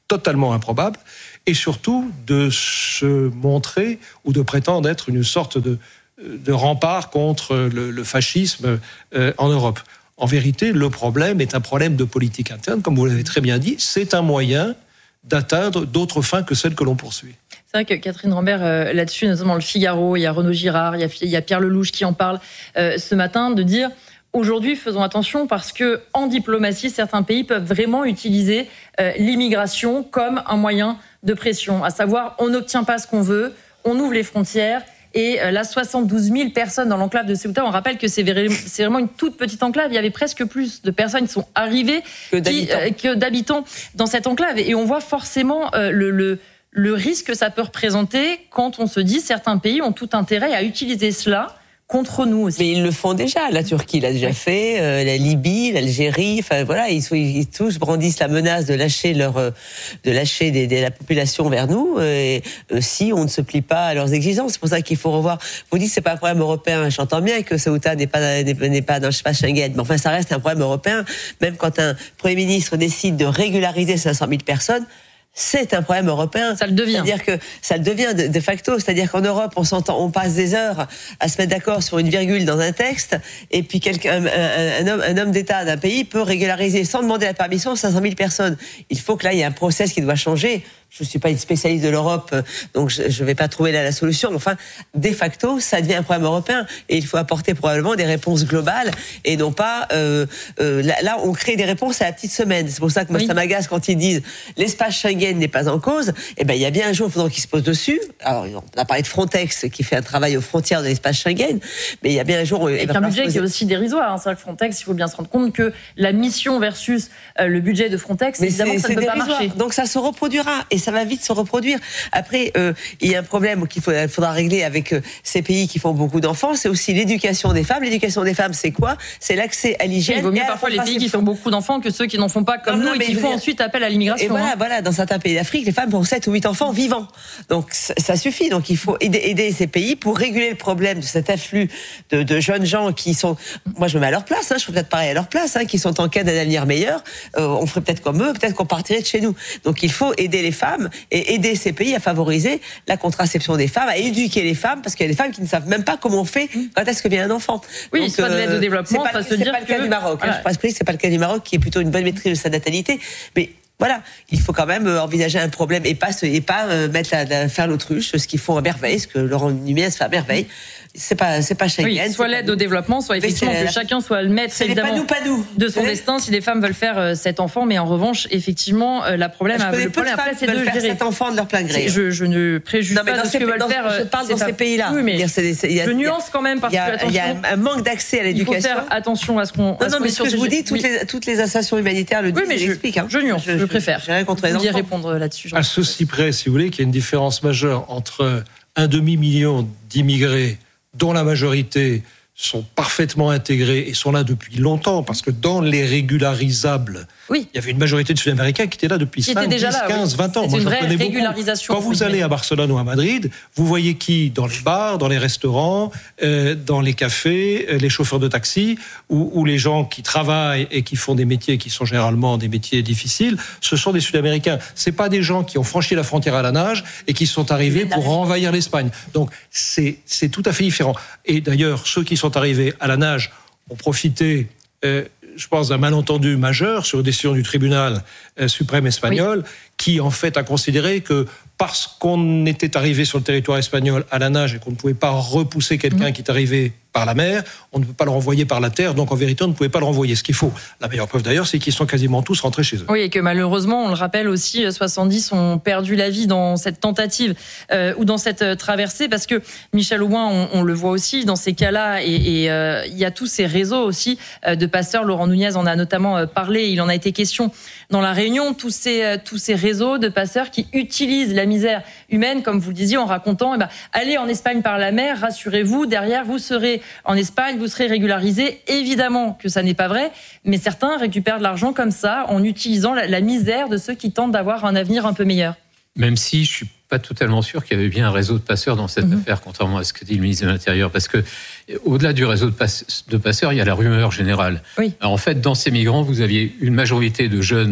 totalement improbable, et surtout de se montrer ou de prétendre être une sorte de, de rempart contre le, le fascisme euh, en Europe. En vérité, le problème est un problème de politique interne, comme vous l'avez très bien dit, c'est un moyen d'atteindre d'autres fins que celles que l'on poursuit. C'est vrai que Catherine Rambert, euh, là-dessus, notamment le Figaro, il y a Renaud Girard, il y a, il y a Pierre Lelouch qui en parle euh, ce matin, de dire aujourd'hui, faisons attention parce que en diplomatie, certains pays peuvent vraiment utiliser euh, l'immigration comme un moyen de pression, à savoir on n'obtient pas ce qu'on veut, on ouvre les frontières. Et là, soixante-douze mille personnes dans l'enclave de Ceuta. On rappelle que c'est vraiment une toute petite enclave. Il y avait presque plus de personnes qui sont arrivées que d'habitants, qui, euh, que d'habitants dans cette enclave. Et on voit forcément euh, le, le, le risque que ça peut représenter quand on se dit certains pays ont tout intérêt à utiliser cela contre nous aussi. Mais ils le font déjà. La Turquie l'a déjà fait, euh, la Libye, l'Algérie. Enfin voilà, ils, ils tous brandissent la menace de lâcher leur, euh, de lâcher des, des, la population vers nous euh, euh, si on ne se plie pas à leurs exigences. C'est pour ça qu'il faut revoir. Vous dites que c'est pas un problème européen. J'entends bien que Ceuta n'est pas n'est pas dans l'espace Schengen, mais enfin ça reste un problème européen. Même quand un Premier ministre décide de régulariser cinq cent mille personnes. C'est un problème européen. Ça le devient. C'est-à-dire que ça le devient de, de facto. C'est-à-dire qu'en Europe, on s'entend, on passe des heures à se mettre d'accord sur une virgule dans un texte, et puis quelqu'un, un, un, un homme, un homme d'État d'un pays peut régulariser sans demander la permission cinq cent mille personnes. Il faut que là, il y ait un process qui doit changer. Je ne suis pas une spécialiste de l'Europe, donc je ne vais pas trouver là la solution. Enfin, de facto, ça devient un problème européen. Et il faut apporter probablement des réponses globales et non pas... Euh, euh, là, là, on crée des réponses à la petite semaine. C'est pour ça que moi, oui. ça m'agace quand ils disent l'espace Schengen n'est pas en cause. Eh ben, il y a bien un jour, il faudra qu'ils se posent dessus. Alors, on a parlé de Frontex qui fait un travail aux frontières de l'espace Schengen, mais il y a bien un jour... Avec un budget poser... qui est aussi dérisoire. Hein. C'est vrai que Frontex, il faut bien se rendre compte que la mission versus euh, le budget de Frontex, mais évidemment, ça ne peut dérisoire. Pas marcher. Donc ça se reproduira. Et ça va vite se reproduire. Après, euh, il y a un problème qu'il faudra, faudra régler avec euh, ces pays qui font beaucoup d'enfants, c'est aussi l'éducation des femmes. L'éducation des femmes, c'est quoi? C'est l'accès à l'hygiène. Il vaut mieux parfois les pays qui font beaucoup d'enfants que ceux qui n'en font pas comme non, nous non, et qui font dire... ensuite appel à l'immigration. Et voilà, hein. voilà, dans certains pays d'Afrique, les femmes font sept ou huit enfants vivants. Donc ça, ça suffit. Donc il faut aider, aider ces pays pour réguler le problème de cet afflux de, de jeunes gens qui sont... Moi, je me mets à leur place, hein, je ferais peut-être pareil à leur place, hein, qui sont en quête d'un avenir meilleur. Euh, on ferait peut-être comme eux, peut-être qu'on partirait de chez nous. Donc il faut aider les femmes et aider ces pays à favoriser la contraception des femmes, à éduquer les femmes, parce qu'il y a des femmes qui ne savent même pas comment on fait quand est-ce que vient un enfant. Oui, donc, soit de l'aide au développement, c'est pas, soit se dire pas le que... cas du Maroc. Voilà. Hein, je pense que c'est pas le cas du Maroc, qui est plutôt une bonne maîtrise de sa natalité. Mais voilà, il faut quand même envisager un problème et pas, et pas mettre la, la, faire l'autruche, ce qu'ils font à merveille, ce que Laurent Nunez fait à merveille. C'est pas, c'est pas Schengen. Oui, soit l'aide au développement, soit effectivement que la... chacun soit le maître évidemment pas nous, pas nous. de son destin si les femmes veulent faire euh, cet enfant. Mais en revanche, effectivement, euh, la problème, je le problème après, c'est de faire gérer cet enfant de leur plein gré. Je, je ne préjuge non, pas de ce que veulent dans, faire. Je parle dans ces pays-là. Oui, mais c'est, c'est, y a, je nuance quand même parce y a, que attention, il y a un manque d'accès à l'éducation. Il faut faire attention à ce qu'on. Non, non, mais ce que je vous dis, toutes les toutes les associations humanitaires le disent. Oui, mais je explique. Je nuance. Je préfère. J'ai rien contre les enfants. Répondre là-dessus. À ceci près, si vous voulez, qu'il y a une différence majeure entre un demi-million d'immigrés dont la majorité sont parfaitement intégrés et sont là depuis longtemps, parce que dans les régularisables, oui. il y avait une majorité de Sud-Américains qui étaient là depuis cinq, dix, quinze, vingt ans. C'est Moi, une je vraie connais régularisation. Beaucoup. Quand vous allez à Barcelone ou à Madrid, vous voyez qui dans les bars, dans les restaurants, euh, dans les cafés, euh, les chauffeurs de taxi, ou, ou les gens qui travaillent et qui font des métiers qui sont généralement des métiers difficiles, ce sont des Sud-Américains. C'est pas des gens qui ont franchi la frontière à la nage et qui sont arrivés pour envahir l'Espagne. Donc c'est, c'est tout à fait différent. Et d'ailleurs, ceux qui sont arrivés à la nage ont profité, euh, je pense, d'un malentendu majeur sur une décision du tribunal euh, suprême espagnol, oui. qui en fait a considéré que parce qu'on était arrivé sur le territoire espagnol à la nage et qu'on ne pouvait pas repousser quelqu'un mmh. qui est arrivé par la mer, on ne peut pas le renvoyer par la terre, donc en vérité on ne pouvait pas le renvoyer. Ce qu'il faut, la meilleure preuve d'ailleurs, c'est qu'ils sont quasiment tous rentrés chez eux. Oui, et que malheureusement, on le rappelle aussi, soixante-dix ont perdu la vie dans cette tentative euh, ou dans cette traversée, parce que Michel Aubin, on, on le voit aussi dans ces cas-là, et il et, euh, y a tous ces réseaux aussi euh, de passeurs. Laurent Nunez en a notamment euh, parlé, il en a été question dans la Réunion, tous ces, euh, tous ces réseaux de passeurs qui utilisent la misère humaine, comme vous le disiez, en racontant, eh ben, allez en Espagne par la mer, rassurez-vous, derrière vous serez en Espagne, vous serez régularisé. Évidemment que ça n'est pas vrai, mais certains récupèrent de l'argent comme ça en utilisant la, la misère de ceux qui tentent d'avoir un avenir un peu meilleur. Même si je suis pas totalement sûr qu'il y avait bien un réseau de passeurs dans cette mmh. affaire, contrairement à ce que dit le ministre de l'Intérieur, parce que au-delà du réseau de, passe, de passeurs, il y a la rumeur générale. Oui. Alors, en fait, dans ces migrants, vous aviez une majorité de jeunes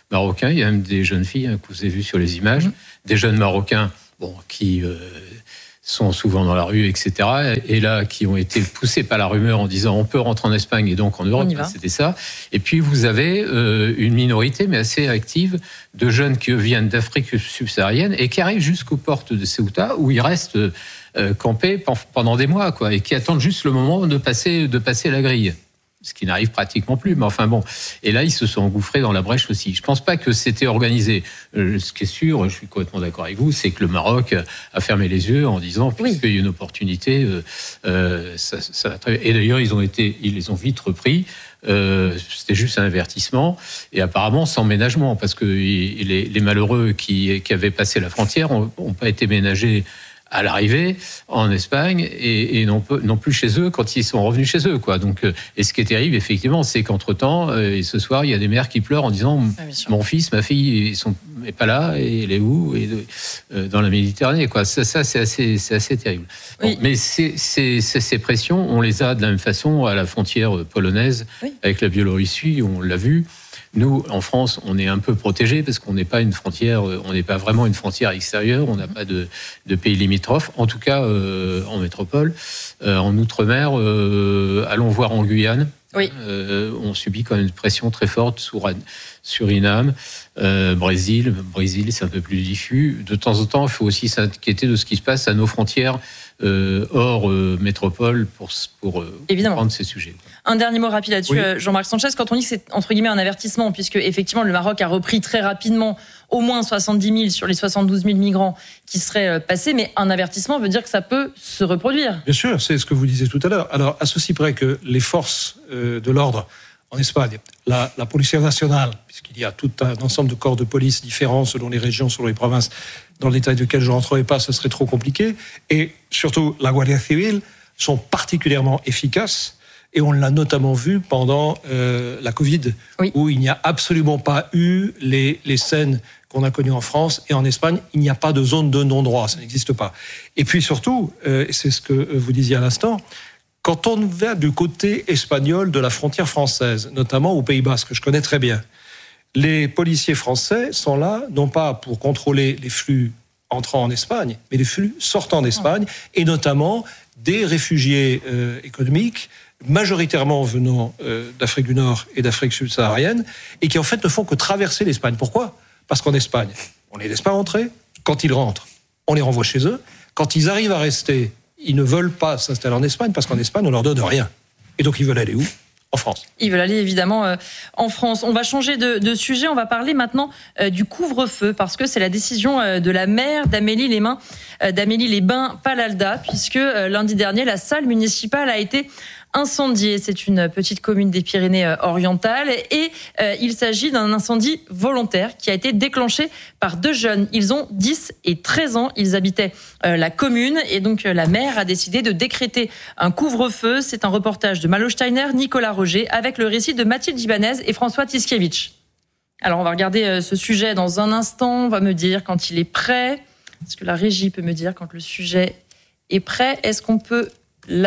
marocains. Il y a même des jeunes filles hein, que vous avez vues sur les images, mmh. des jeunes Marocains bon, qui euh, sont souvent dans la rue, et cetera. Et là, qui ont été poussés par la rumeur en disant on peut rentrer en Espagne et donc en Europe, c'était ça. Et puis vous avez euh, une minorité, mais assez active, de jeunes qui viennent d'Afrique subsaharienne et qui arrivent jusqu'aux portes de Ceuta, où ils restent euh, campés pendant des mois, quoi, et qui attendent juste le moment de passer, de passer la grille. Ce qui n'arrive pratiquement plus, mais enfin bon. Et là, ils se sont engouffrés dans la brèche aussi. Je pense pas que c'était organisé. Euh, ce qui est sûr, je suis complètement d'accord avec vous, c'est que le Maroc a fermé les yeux en disant, oui. puisqu'il y a une opportunité, euh, euh, ça, ça va très bien. Et d'ailleurs, ils ont été, ils les ont vite repris. Euh, c'était juste un avertissement et apparemment sans ménagement, parce que les, les malheureux qui, qui avaient passé la frontière ont, ont pas été ménagés à l'arrivée en Espagne et, et non, non plus chez eux quand ils sont revenus chez eux, quoi. Donc, et ce qui est terrible, effectivement, c'est qu'entre-temps, euh, et ce soir, il y a des mères qui pleurent en disant ah, mon fils, ma fille, ils sont est pas là et elle est où et euh, dans la Méditerranée, quoi. Ça, ça c'est assez, c'est assez terrible. Bon, oui. Mais ces, ces, ces pressions, on les a de la même façon à la frontière polonaise oui. avec la Biélorussie, on l'a vu. Nous, en France, on est un peu protégés parce qu'on n'est pas une frontière, on n'est pas vraiment une frontière extérieure, on n'a pas de, de pays limitrophes, en tout cas euh, en métropole. Euh, en Outre-mer, euh, allons voir en Guyane. Oui. Euh, on subit quand même une pression très forte sur Suriname, euh, Brésil. Brésil, c'est un peu plus diffus. De temps en temps, il faut aussi s'inquiéter de ce qui se passe à nos frontières euh, hors euh, métropole pour, pour euh, comprendre ces sujets. Un dernier mot rapide là-dessus, oui. Jean-Marc Sanchez, quand on dit que c'est entre guillemets un avertissement, puisque effectivement le Maroc a repris très rapidement au moins soixante-dix mille sur les soixante-douze mille migrants qui seraient passés, mais un avertissement veut dire que ça peut se reproduire. Bien sûr, c'est ce que vous disiez tout à l'heure. Alors, à ceci près que les forces euh, de l'ordre en Espagne, la, la Policía Nacional, puisqu'il y a tout un ensemble de corps de police différents selon les régions, selon les provinces, dans le détail duquel je ne rentrerai pas, ce serait trop compliqué, et surtout la Guardia Civil, sont particulièrement efficaces. Et on l'a notamment vu pendant euh, la Covid, oui. où il n'y a absolument pas eu les, les scènes qu'on a connues en France et en Espagne. Il n'y a pas de zone de non-droit, ça n'existe pas. Et puis surtout, euh, c'est ce que vous disiez à l'instant, quand on va du côté espagnol de la frontière française, notamment au Pays Basque, que je connais très bien, les policiers français sont là, non pas pour contrôler les flux entrant en Espagne, mais les flux sortant d'Espagne, et notamment des réfugiés euh, économiques, majoritairement venant euh, d'Afrique du Nord et d'Afrique subsaharienne, et qui en fait ne font que traverser l'Espagne. Pourquoi ? Parce qu'en Espagne, on ne les laisse pas rentrer. Quand ils rentrent, on les renvoie chez eux. Quand ils arrivent à rester, ils ne veulent pas s'installer en Espagne, parce qu'en Espagne, on leur donne rien. Et donc, ils veulent aller où ? En France. Ils veulent aller évidemment euh, en France. On va changer de, de sujet. On va parler maintenant euh, du couvre-feu, parce que c'est la décision euh, de la maire d'Amélie-les-Bains, euh, d'Amélie-les-Bains Palalda, puisque euh, lundi dernier, la salle municipale a été incendié. C'est une petite commune des Pyrénées-Orientales et euh, il s'agit d'un incendie volontaire qui a été déclenché par deux jeunes. Ils ont dix et treize ans. Ils habitaient euh, la commune et donc euh, la maire a décidé de décréter un couvre-feu. C'est un reportage de Malo Steiner, Nicolas Roger avec le récit de Mathilde Ibanez et François Tiskiewicz. Alors on va regarder euh, ce sujet dans un instant. On va me dire quand il est prêt. Est-ce que la régie peut me dire quand le sujet est prêt ? Est-ce qu'on peut l'avoir ?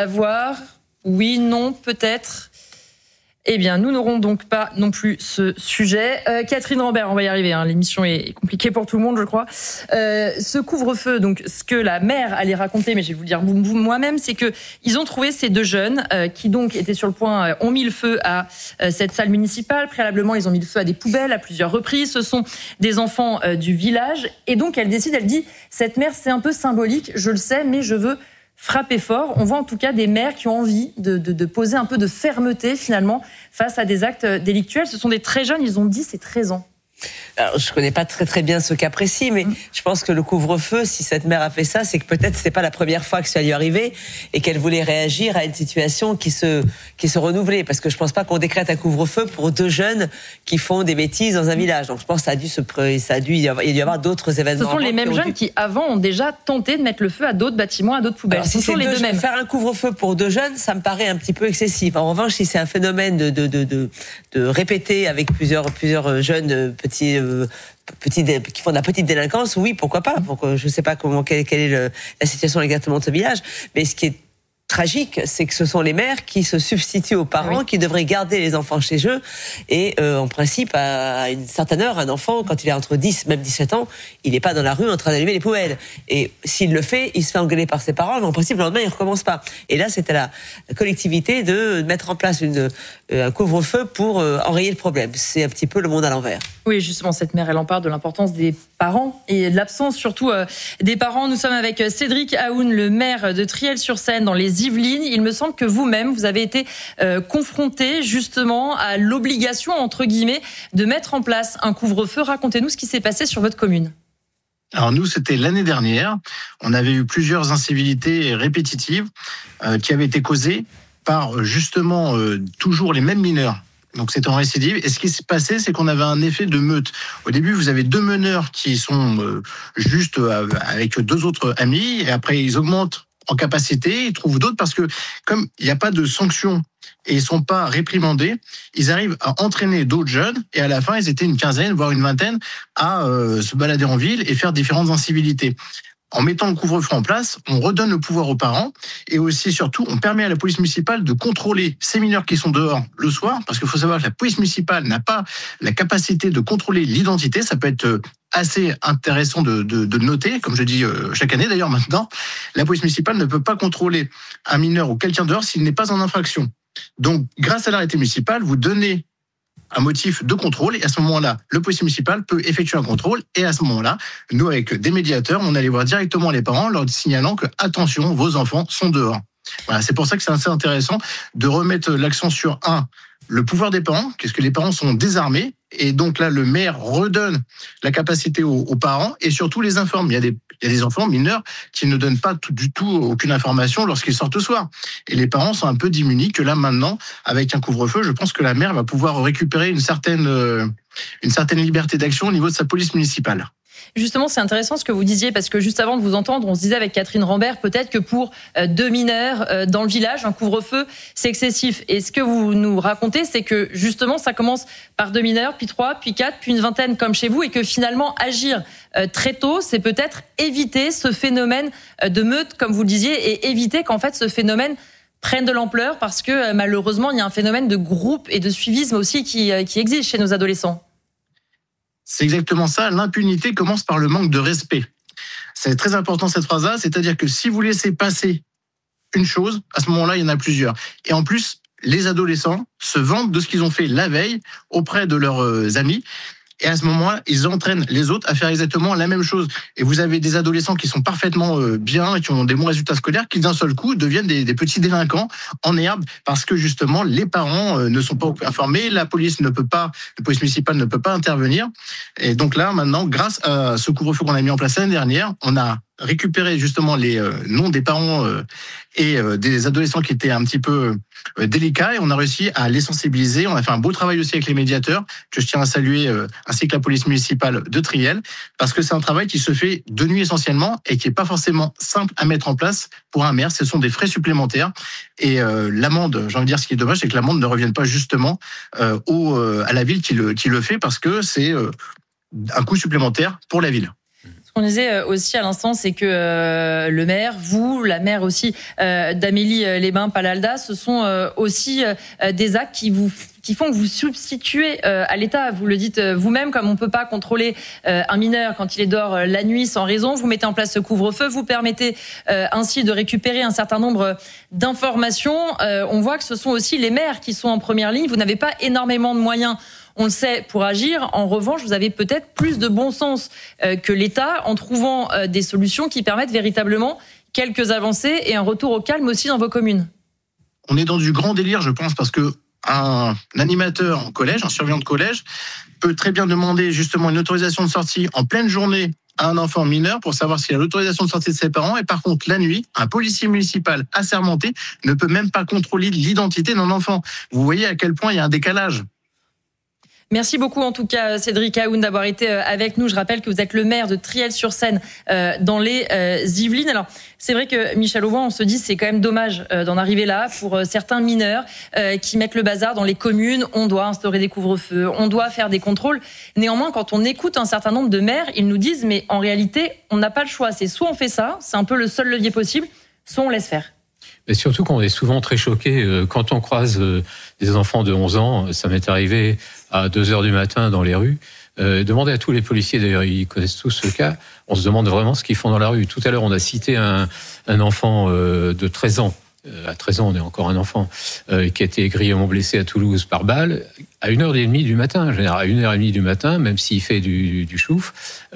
Oui, non, peut-être. Eh bien, nous n'aurons donc pas non plus ce sujet. Euh, Catherine Rambert, on va y arriver, hein, l'émission est compliquée pour tout le monde, je crois. Euh, ce couvre-feu, donc ce que la maire allait raconter, mais je vais vous le dire moi-même, c'est que ils ont trouvé ces deux jeunes euh, qui donc étaient sur le point, euh, ont mis le feu à euh, cette salle municipale. Préalablement, ils ont mis le feu à des poubelles à plusieurs reprises. Ce sont des enfants euh, du village. Et donc, elle décide, elle dit, cette mère, c'est un peu symbolique, je le sais, mais je veux frapper fort. On voit en tout cas des maires qui ont envie de, de, de poser un peu de fermeté finalement face à des actes délictuels. Ce sont des très jeunes, ils ont dix et treize ans. Alors, je connais pas très très bien ce cas précis, mais mmh. je pense que le couvre-feu, si cette mère a fait ça, c'est que peut-être c'est pas la première fois que ça lui est arrivé et qu'elle voulait réagir à une situation qui se qui se renouvelait. Parce que je pense pas qu'on décrète un couvre-feu pour deux jeunes qui font des bêtises dans un village. Donc je pense que ça a dû se ça a dû y avoir, il y a dû y avoir d'autres événements. Ce sont les mêmes qui jeunes dû... qui avant ont déjà tenté de mettre le feu à d'autres bâtiments, à d'autres poubelles. Alors, si Ce sont les deux, deux mêmes. Faire un couvre-feu pour deux jeunes, ça me paraît un petit peu excessif. En revanche, si c'est un phénomène de de de de, de répéter avec plusieurs plusieurs jeunes petits Petits, qui font de la petite délinquance, oui, pourquoi pas. Pourquoi, je ne sais pas comment, quelle, quelle est le, la situation exactement de ce village, mais ce qui est tragique, c'est que ce sont les mères qui se substituent aux parents, oui. qui devraient garder les enfants chez eux. Et euh, en principe, à une certaine heure, un enfant, quand il est entre dix, même dix-sept ans, il n'est pas dans la rue en train d'allumer les poubelles. Et s'il le fait, il se fait engueuler par ses parents, mais en principe, le lendemain, il ne recommence pas. Et là, c'est à la collectivité de mettre en place une, un couvre-feu pour euh, enrayer le problème. C'est un petit peu le monde à l'envers. Oui, justement, cette mère, elle en parle de l'importance des parents et de l'absence surtout euh, des parents. Nous sommes avec Cédric Aoun, le maire de Triel-sur-Seine dans les Yvelines. Il me semble que vous-même, vous avez été euh, confronté justement à l'obligation, entre guillemets, de mettre en place un couvre-feu. Racontez-nous ce qui s'est passé sur votre commune. Alors nous, c'était l'année dernière. On avait eu plusieurs incivilités répétitives euh, qui avaient été causées par justement euh, toujours les mêmes mineurs. Donc c'est en récidive. Et ce qui s'est passé, c'est qu'on avait un effet de meute. Au début, vous avez deux meneurs qui sont euh, juste euh, avec deux autres amis, et après ils augmentent en capacité, ils trouvent d'autres parce que comme il n'y a pas de sanction et ils sont pas réprimandés, ils arrivent à entraîner d'autres jeunes et à la fin, ils étaient une quinzaine, voire une vingtaine à euh, se balader en ville et faire différentes incivilités. En mettant le couvre-feu en place, on redonne le pouvoir aux parents et aussi, surtout, on permet à la police municipale de contrôler ces mineurs qui sont dehors le soir, parce qu'il faut savoir que la police municipale n'a pas la capacité de contrôler l'identité. Ça peut être assez intéressant de, de, de noter, comme je dis chaque année d'ailleurs maintenant. La police municipale ne peut pas contrôler un mineur ou quelqu'un dehors s'il n'est pas en infraction. Donc, grâce à l'arrêté municipal, vous donnez un motif de contrôle, et à ce moment-là, le policier municipal peut effectuer un contrôle, et à ce moment-là, nous, avec des médiateurs, on allait voir directement les parents, leur signalant que, attention, vos enfants sont dehors. Voilà, c'est pour ça que c'est assez intéressant de remettre l'accent sur, un, le pouvoir des parents, qu'est-ce que les parents sont désarmés, et donc là, le maire redonne la capacité aux, aux parents, et surtout les informe. Il y a des, il y a des enfants mineurs qui ne donnent pas tout, du tout aucune information lorsqu'ils sortent le soir. Et les parents sont un peu démunis que là, maintenant, avec un couvre-feu, je pense que la mère va pouvoir récupérer une certaine, euh, une certaine liberté d'action au niveau de sa police municipale. Justement, c'est intéressant ce que vous disiez, parce que juste avant de vous entendre, on se disait avec Catherine Rambert, peut-être que pour deux mineurs dans le village, un couvre-feu, c'est excessif. Et ce que vous nous racontez, c'est que justement, ça commence par deux mineurs, puis trois, puis quatre, puis une vingtaine comme chez vous, et que finalement, agir très tôt, c'est peut-être éviter ce phénomène de meute, comme vous le disiez, et éviter qu'en fait, ce phénomène prenne de l'ampleur, parce que malheureusement, il y a un phénomène de groupe et de suivisme aussi qui, qui existe chez nos adolescents. C'est exactement ça. L'impunité commence par le manque de respect. C'est très important cette phrase-là, c'est-à-dire que si vous laissez passer une chose, à ce moment-là, il y en a plusieurs. Et en plus, les adolescents se vantent de ce qu'ils ont fait la veille auprès de leurs amis. Et à ce moment-là, ils entraînent les autres à faire exactement la même chose. Et vous avez des adolescents qui sont parfaitement bien et qui ont des bons résultats scolaires, qui d'un seul coup deviennent des, des petits délinquants en herbe, parce que justement les parents ne sont pas informés, la police ne peut pas, la police municipale ne peut pas intervenir. Et donc là, maintenant, grâce à ce couvre-feu qu'on a mis en place l'année dernière, on a récupéré justement les euh, noms des parents euh, et euh, des adolescents qui étaient un petit peu euh, délicats, et on a réussi à les sensibiliser. On a fait un beau travail aussi avec les médiateurs, que je tiens à saluer, euh, ainsi que la police municipale de Triel, parce que c'est un travail qui se fait de nuit essentiellement et qui est pas forcément simple à mettre en place pour un maire. Ce sont des frais supplémentaires, et euh, l'amende, j'ai envie de dire, ce qui est dommage, c'est que l'amende ne revienne pas justement euh, au, euh, à la ville qui le, qui le fait, parce que c'est euh, un coût supplémentaire pour la ville. Ce qu'on disait aussi à l'instant, c'est que euh, le maire, vous, la maire aussi euh, d'Amélie-les-Bains-Palalda, ce sont euh, aussi euh, des actes qui vous qui font que vous substituez euh, à l'État. Vous le dites vous-même, comme on peut pas contrôler euh, un mineur quand il est dehors euh, la nuit sans raison, vous mettez en place ce couvre-feu, vous permettez euh, ainsi de récupérer un certain nombre d'informations. Euh, on voit que ce sont aussi les maires qui sont en première ligne. Vous n'avez pas énormément de moyens, on le sait, pour agir. En revanche, vous avez peut-être plus de bon sens euh, que l'État en trouvant euh, des solutions qui permettent véritablement quelques avancées et un retour au calme aussi dans vos communes. On est dans du grand délire, je pense, parce que un animateur en collège, un surveillant de collège, peut très bien demander justement une autorisation de sortie en pleine journée à un enfant mineur pour savoir s'il a l'autorisation de sortie de ses parents. Et par contre, la nuit, un policier municipal assermenté ne peut même pas contrôler l'identité d'un enfant. Vous voyez à quel point il y a un décalage. Merci beaucoup en tout cas Cédric Aoun d'avoir été avec nous. Je rappelle que vous êtes le maire de Triel-sur-Seine euh, dans les euh, Yvelines. Alors c'est vrai que Michel Auvin, on se dit c'est quand même dommage euh, d'en arriver là pour euh, certains mineurs euh, qui mettent le bazar dans les communes. On doit instaurer des couvre-feux, on doit faire des contrôles. Néanmoins, quand on écoute un certain nombre de maires, ils nous disent mais en réalité on n'a pas le choix. C'est soit on fait ça, c'est un peu le seul levier possible, soit on laisse faire. Et surtout qu'on est souvent très choqué quand on croise des enfants de onze ans. Ça m'est arrivé à deux heures du matin dans les rues. Euh, demandez à tous les policiers, d'ailleurs, ils connaissent tous ce cas. On se demande vraiment ce qu'ils font dans la rue. Tout à l'heure, on a cité un, un enfant euh, de treize ans. Euh, à treize ans, on est encore un enfant, euh, qui a été grièvement blessé à Toulouse par balle à une heure trente du matin. En général, à une heure trente du matin, même s'il fait du, du chouf.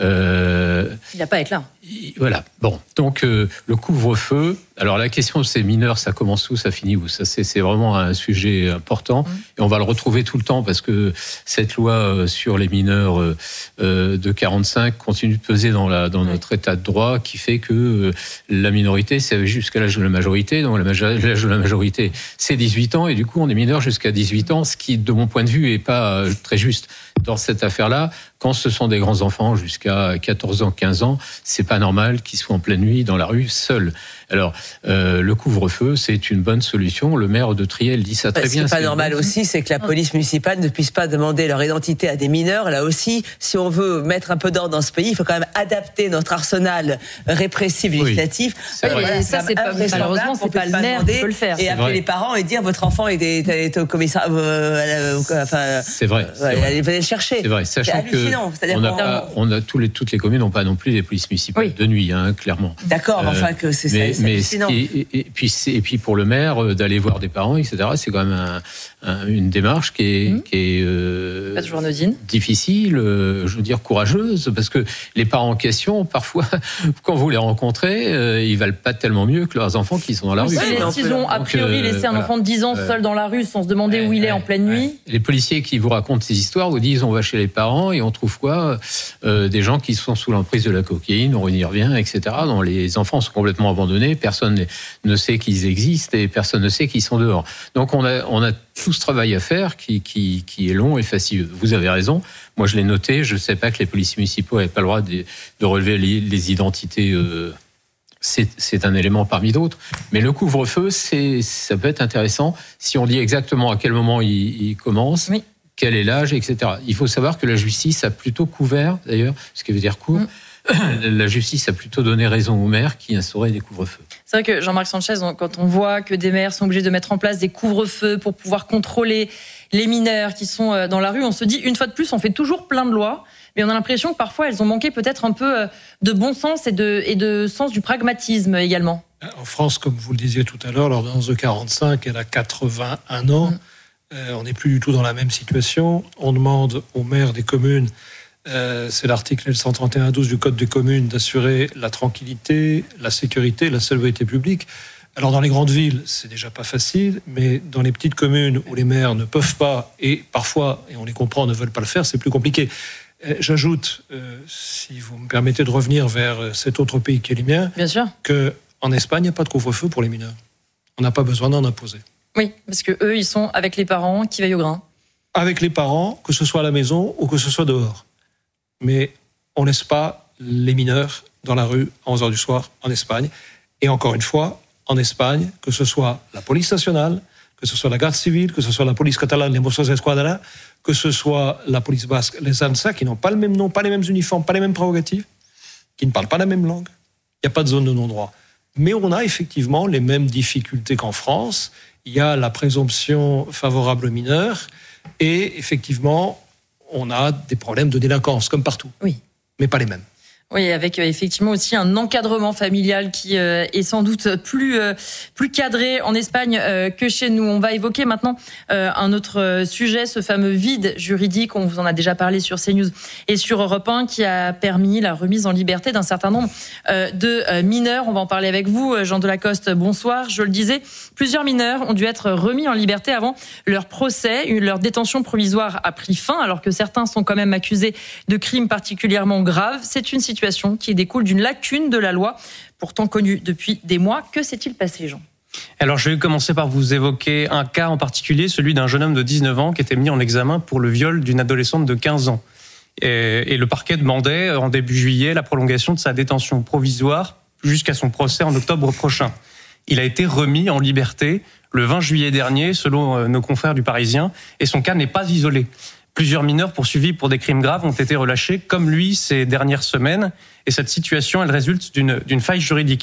Euh, il n'a pas à être là. Voilà. Bon, donc euh, le couvre-feu. Alors la question de ces mineurs, ça commence où, ça finit où ? Ça, c'est, c'est vraiment un sujet important, mmh. et on va le retrouver tout le temps parce que cette loi sur les mineurs euh, de quarante-cinq continue de peser dans, la, dans notre état de droit, qui fait que euh, la minorité, c'est jusqu'à l'âge de la majorité. Donc l'âge de la majorité, c'est dix-huit ans, et du coup, on est mineur jusqu'à dix-huit ans, ce qui, de mon point de vue, est pas très juste dans cette affaire-là. Quand ce sont des grands enfants jusqu'à quatorze ans, quinze ans, c'est pas normal qu'ils soient en pleine nuit dans la rue seuls. Alors, euh, le couvre-feu, c'est une bonne solution. Le maire de Triel dit ça très Ce bien. Ce qui n'est pas c'est normal bon. aussi, c'est que la police municipale ne puisse pas demander leur identité à des mineurs. Là aussi, si on veut mettre un peu d'ordre dans ce pays, il faut quand même adapter notre arsenal répressif législatif. Oui, c'est vrai. Voilà, ça, c'est pas, malheureusement, c'est pas le maire qui peut le faire. Et appeler les parents et dire votre enfant est, est, est au commissariat. Euh, enfin, c'est vrai. C'est ouais, vrai. Allez le chercher. C'est vrai. Sachant c'est que on a, pas, on a tous les, toutes les communes n'ont pas non plus des polices municipales oui. de nuit, hein, clairement. D'accord, mais euh, enfin que c'est mais, ça. C'est mais hallucinant. Et, et, et, puis et puis pour le maire euh, d'aller voir des parents, et cetera. C'est quand même un, un, une démarche qui est, mmh. qui est euh, pas toujours anodine, difficile, euh, je veux dire courageuse, parce que les parents en question, parfois, quand vous les rencontrez, euh, ils valent pas tellement mieux que leurs enfants qui sont dans la oui, rue. S'ils ont a priori laissé un voilà. enfant de dix ans euh, seul dans la rue sans se demander euh, où il est euh, en pleine nuit. Les policiers qui vous racontent ces histoires vous disent on va chez les parents et on trouve quoi euh, des gens qui sont sous l'emprise de la cocaïne, on y revient, et cetera. Donc les enfants sont complètement abandonnés, personne ne sait qu'ils existent et personne ne sait qu'ils sont dehors. Donc on a, on a tout ce travail à faire qui, qui, qui est long et fastidieux. Vous avez raison, moi je l'ai noté, je ne sais pas que les policiers municipaux n'avaient pas le droit de, de relever les, les identités, euh, c'est, c'est un élément parmi d'autres. Mais le couvre-feu, c'est, ça peut être intéressant si on dit exactement à quel moment il, il commence. Oui. Quel est l'âge, et cetera. Il faut savoir que la justice a plutôt couvert, d'ailleurs, ce qui veut dire court, mmh. la justice a plutôt donné raison aux maires qui instauraient des couvre-feux. C'est vrai que Jean-Marc Sanchez, quand on voit que des maires sont obligés de mettre en place des couvre-feux pour pouvoir contrôler les mineurs qui sont dans la rue, on se dit, une fois de plus, on fait toujours plein de lois, mais on a l'impression que parfois elles ont manqué peut-être un peu de bon sens et de, et de sens du pragmatisme également. En France, comme vous le disiez tout à l'heure, l'ordonnance de quarante-cinq, elle a quatre-vingt-un ans. Mmh. Euh, on n'est plus du tout dans la même situation. On demande aux maires des communes, euh, c'est l'article L cent trente et un douze du Code des communes, d'assurer la tranquillité, la sécurité, la salubrité publique. Alors dans les grandes villes, c'est déjà pas facile, mais dans les petites communes où les maires ne peuvent pas, et parfois, et on les comprend, ne veulent pas le faire, c'est plus compliqué. Euh, j'ajoute, euh, si vous me permettez de revenir vers cet autre pays qui est le mien, bien sûr, qu'en Espagne, il n'y a pas de couvre-feu pour les mineurs. On n'a pas besoin d'en imposer. Oui, parce que eux, ils sont avec les parents qui veillent au grain. Avec les parents, que ce soit à la maison ou que ce soit dehors. Mais on ne laisse pas les mineurs dans la rue à onze heures du soir en Espagne. Et encore une fois, en Espagne, que ce soit la police nationale, que ce soit la garde civile, que ce soit la police catalane, les Mossos d'Esquadra, que ce soit la police basque, les ANSA, qui n'ont pas le même nom, pas les mêmes uniformes, pas les mêmes prérogatives, qui ne parlent pas la même langue. Il n'y a pas de zone de non-droit. Mais on a effectivement les mêmes difficultés qu'en France. Il y a la présomption favorable aux mineurs et effectivement, on a des problèmes de délinquance, comme partout. Oui. Mais pas les mêmes. Oui, avec euh, effectivement aussi un encadrement familial qui euh, est sans doute plus euh, plus cadré en Espagne euh, que chez nous. On va évoquer maintenant euh, un autre euh, sujet, ce fameux vide juridique. On vous en a déjà parlé sur CNews et sur Europe un, qui a permis la remise en liberté d'un certain nombre euh, de euh, mineurs. On va en parler avec vous, Jean Delacoste. Bonsoir. Je le disais, plusieurs mineurs ont dû être remis en liberté avant leur procès. Leur détention provisoire a pris fin, alors que certains sont quand même accusés de crimes particulièrement graves. C'est une situation qui découle d'une lacune de la loi, pourtant connue depuis des mois. Que s'est-il passé, Jean ? Alors, je vais commencer par vous évoquer un cas en particulier, celui d'un jeune homme de dix-neuf ans qui était mis en examen pour le viol d'une adolescente de quinze ans. Et, et le parquet demandait, en début juillet, la prolongation de sa détention provisoire jusqu'à son procès en octobre prochain. Il a été remis en liberté le vingt juillet dernier, selon nos confrères du Parisien, et son cas n'est pas isolé. Plusieurs mineurs poursuivis pour des crimes graves ont été relâchés, comme lui, ces dernières semaines. Et cette situation, elle résulte d'une, d'une faille juridique.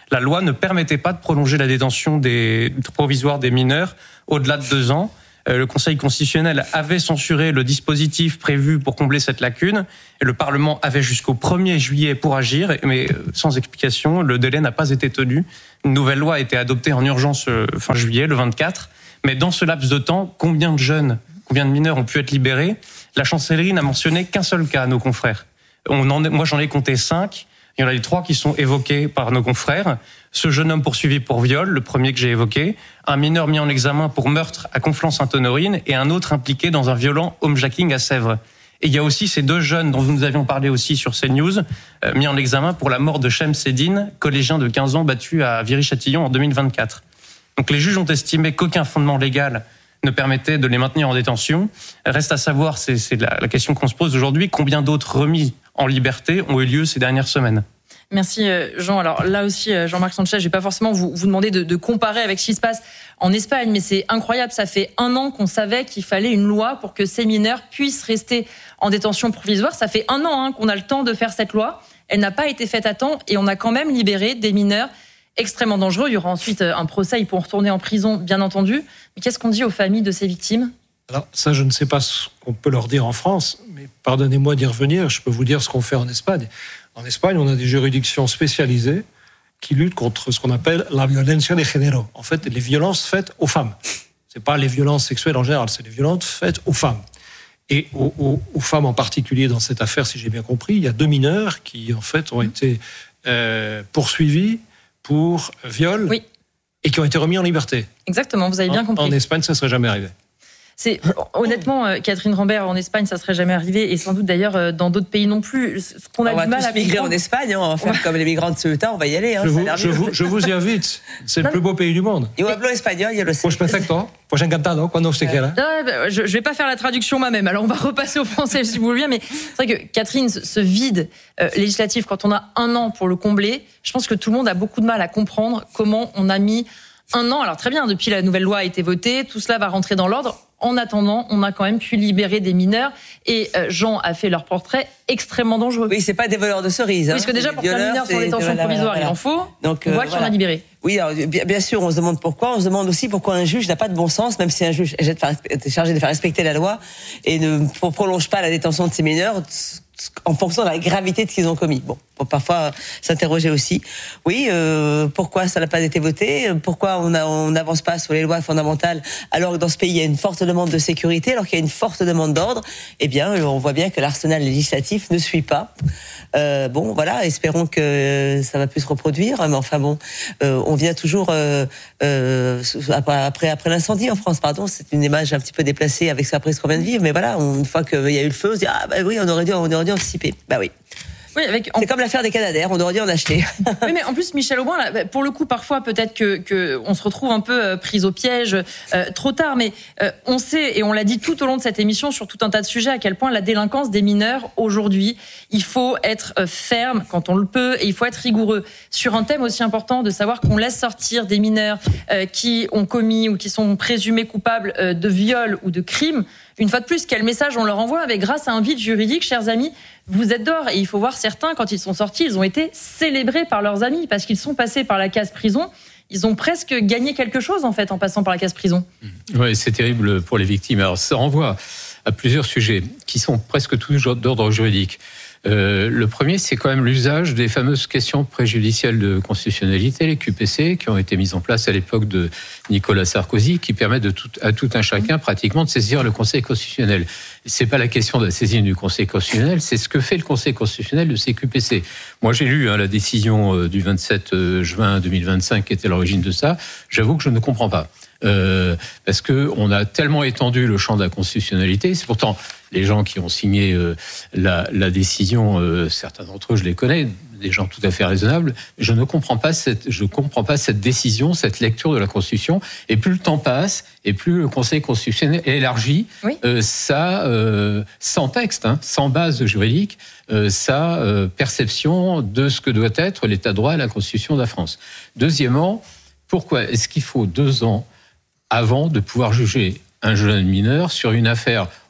la loi ne permettait pas de prolonger la détention des, provisoire des mineurs au-delà de deux ans. Le Conseil constitutionnel avait censuré le dispositif prévu pour combler cette lacune et le Parlement avait jusqu'au premier juillet pour agir, mais sans explication, le délai n'a pas été tenu. Une nouvelle loi a été adoptée en urgence fin juillet, le vingt-quatre, mais dans ce laps de temps, combien de jeunes, combien de mineurs ont pu être libérés ? La chancellerie n'a mentionné qu'un seul cas à nos confrères. On en, moi, j'en ai compté cinq. Il y en a eu trois qui sont évoqués par nos confrères. Ce jeune homme poursuivi pour viol, le premier que j'ai évoqué, un mineur mis en examen pour meurtre à Conflans-Sainte-Honorine et un autre impliqué dans un violent homejacking à Sèvres. Et il y a aussi ces deux jeunes dont nous avions parlé aussi sur CNews, euh, mis en examen pour la mort de Shem Sedine, collégien de quinze ans battu à Viry-Châtillon en deux mille vingt-quatre. Donc les juges ont estimé qu'aucun fondement légal ne permettait de les maintenir en détention. Reste à savoir, c'est, c'est la, la question qu'on se pose aujourd'hui, combien d'autres remises en liberté ont eu lieu ces dernières semaines. Merci Jean. Alors là aussi, Jean-Marc Sanchez, je vais pas forcément vous, vous demander de, de comparer avec ce qui se passe en Espagne, mais c'est incroyable. Ça fait un an qu'on savait qu'il fallait une loi pour que ces mineurs puissent rester en détention provisoire. Ça fait un an hein, qu'on a le temps de faire cette loi. Elle n'a pas été faite à temps et on a quand même libéré des mineurs extrêmement dangereux. Il y aura ensuite un procès, ils pourront retourner en prison, bien entendu. Mais qu'est-ce qu'on dit aux familles de ces victimes ? Alors ça, je ne sais pas ce qu'on peut leur dire en France, mais pardonnez-moi d'y revenir, je peux vous dire ce qu'on fait en Espagne. En Espagne, on a des juridictions spécialisées qui luttent contre ce qu'on appelle la violencia de género. En fait, les violences faites aux femmes. C'est pas les violences sexuelles en général, c'est les violences faites aux femmes. Et aux, aux, aux femmes en particulier dans cette affaire, si j'ai bien compris, il y a deux mineurs qui, en fait, ont été euh, poursuivis pour viol oui. et qui ont été remis en liberté. Exactement, vous avez bien en, compris. En Espagne, ça ne serait jamais arrivé. C'est, honnêtement, Catherine Rambert, en Espagne, ça serait jamais arrivé, et sans doute d'ailleurs dans d'autres pays non plus. Ce qu'on a on du mal à migrer en Espagne, hein, on va faire ouais. comme les migrants de Ceuta, on va y aller. Hein, je, vous, je, vous, je vous y invite, c'est le plus beau pays du monde. Yo hablo espagnol, yo lo sé. Pues perfecto, pues encantado, cuando usted quiera. Je, je vais pas faire la traduction moi-même, alors on va repasser au français si vous voulez bien, mais c'est vrai que Catherine, ce vide euh, législatif, quand on a un an pour le combler, je pense que tout le monde a beaucoup de mal à comprendre comment on a mis un an. Alors très bien, depuis la nouvelle loi a été votée, tout cela va rentrer dans l'ordre. En attendant, on a quand même pu libérer des mineurs et euh, Jean a fait leur portrait extrêmement dangereux. Oui, c'est pas des voleurs de cerises. Hein. Parce que déjà, pour qu'un mineur soit en détention provisoire, il en faut. Donc, on voit euh, qu'il y en a libéré. Oui, alors, bien, bien sûr, on se demande pourquoi. On se demande aussi pourquoi un juge n'a pas de bon sens, même si un juge est chargé de faire respecter la loi et ne prolonge pas la détention de ces mineurs en fonction de la gravité de ce qu'ils ont commis. Bon, faut parfois s'interroger aussi. Oui, euh, pourquoi ça n'a pas été voté ? Pourquoi on n'avance pas sur les lois fondamentales alors que dans ce pays il y a une forte demande de sécurité, alors qu'il y a une forte demande d'ordre ? Eh bien, on voit bien que l'arsenal législatif ne suit pas. Euh, bon, voilà, espérons que ça va plus se reproduire. Mais enfin bon, euh, on vient toujours euh, euh, après après l'incendie en France. Pardon, c'est une image un petit peu déplacée avec ça après ce qu'on vient de vivre. Mais voilà, on, une fois qu'il y a eu le feu, on se dit ah bah oui, on aurait dû, on aurait dû anticiper. Bah oui. Oui, avec... C'est comme l'affaire des Canadaires, on aurait dû en acheter. Oui, mais en plus, Michel Aubin, là, pour le coup, parfois, peut-être que, que on se retrouve un peu euh, pris au piège euh, trop tard, mais euh, on sait, et on l'a dit tout au long de cette émission, sur tout un tas de sujets, à quel point la délinquance des mineurs, aujourd'hui, il faut être euh, ferme quand on le peut, et il faut être rigoureux. Sur un thème aussi important, de savoir qu'on laisse sortir des mineurs euh, qui ont commis ou qui sont présumés coupables euh, de viol ou de crimes. Une fois de plus, quel message on leur envoie avec grâce à un vide juridique, chers amis, vous êtes dehors. Et il faut voir certains, quand ils sont sortis, ils ont été célébrés par leurs amis parce qu'ils sont passés par la case prison. Ils ont presque gagné quelque chose, en fait, en passant par la case prison. Oui, c'est terrible pour les victimes. Alors, ça renvoie à plusieurs sujets qui sont presque tous d'ordre juridique. Euh, le premier, c'est quand même l'usage des fameuses questions préjudicielles de constitutionnalité, les Q P C, qui ont été mises en place à l'époque de Nicolas Sarkozy, qui permettent de tout, à tout un chacun pratiquement de saisir le Conseil constitutionnel. C'est pas la question de la saisine du Conseil constitutionnel, c'est ce que fait le Conseil constitutionnel de ces Q P C. Moi, j'ai lu hein, la décision euh, du vingt-sept juin deux mille vingt-cinq qui était à l'origine de ça. J'avoue que je ne comprends pas. Euh, parce que on a tellement étendu le champ de la constitutionnalité. C'est pourtant les gens qui ont signé euh, la, la décision, euh, certains d'entre eux, je les connais, des gens tout à fait raisonnables. Je ne comprends pas cette, je comprends pas cette décision, cette lecture de la Constitution. Et plus le temps passe, et plus le Conseil constitutionnel élargit oui. euh, sa, euh, sans texte, hein, sans base juridique, euh, sa euh, perception de ce que doit être l'État de droit et la Constitution de la France. Deuxièmement, pourquoi est-ce qu'il faut deux ans avant de pouvoir juger un jeune mineur sur une affaire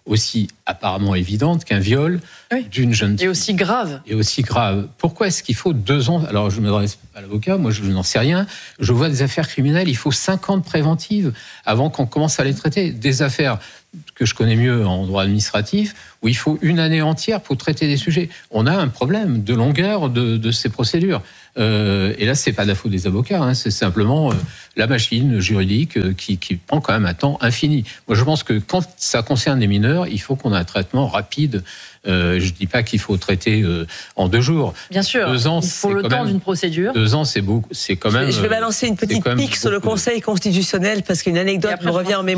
aussi apparemment évidente qu'un viol oui. d'une jeune fille. Et aussi grave. Et aussi grave. Pourquoi est-ce qu'il faut deux ans ? Alors, je ne m'adresse pas à l'avocat, moi je n'en sais rien. Je vois des affaires criminelles, il faut cinq ans de préventive avant qu'on commence à les traiter. Des affaires que je connais mieux en droit administratif, où il faut une année entière pour traiter des sujets. On a un problème de longueur de, de ces procédures. Euh, et là, c'est pas la faute des avocats, hein, c'est simplement euh, la machine juridique euh, qui, qui prend quand même un temps infini. Moi, je pense que quand ça concerne les mineurs, il faut qu'on ait un traitement rapide. Euh, je dis pas qu'il faut traiter euh, en deux jours. Bien sûr, deux ans, il faut le temps même, d'une procédure. Deux ans, c'est beaucoup, c'est quand même. Je vais balancer une petite pique sur le Conseil constitutionnel parce qu'une anecdote me revient en mémoire.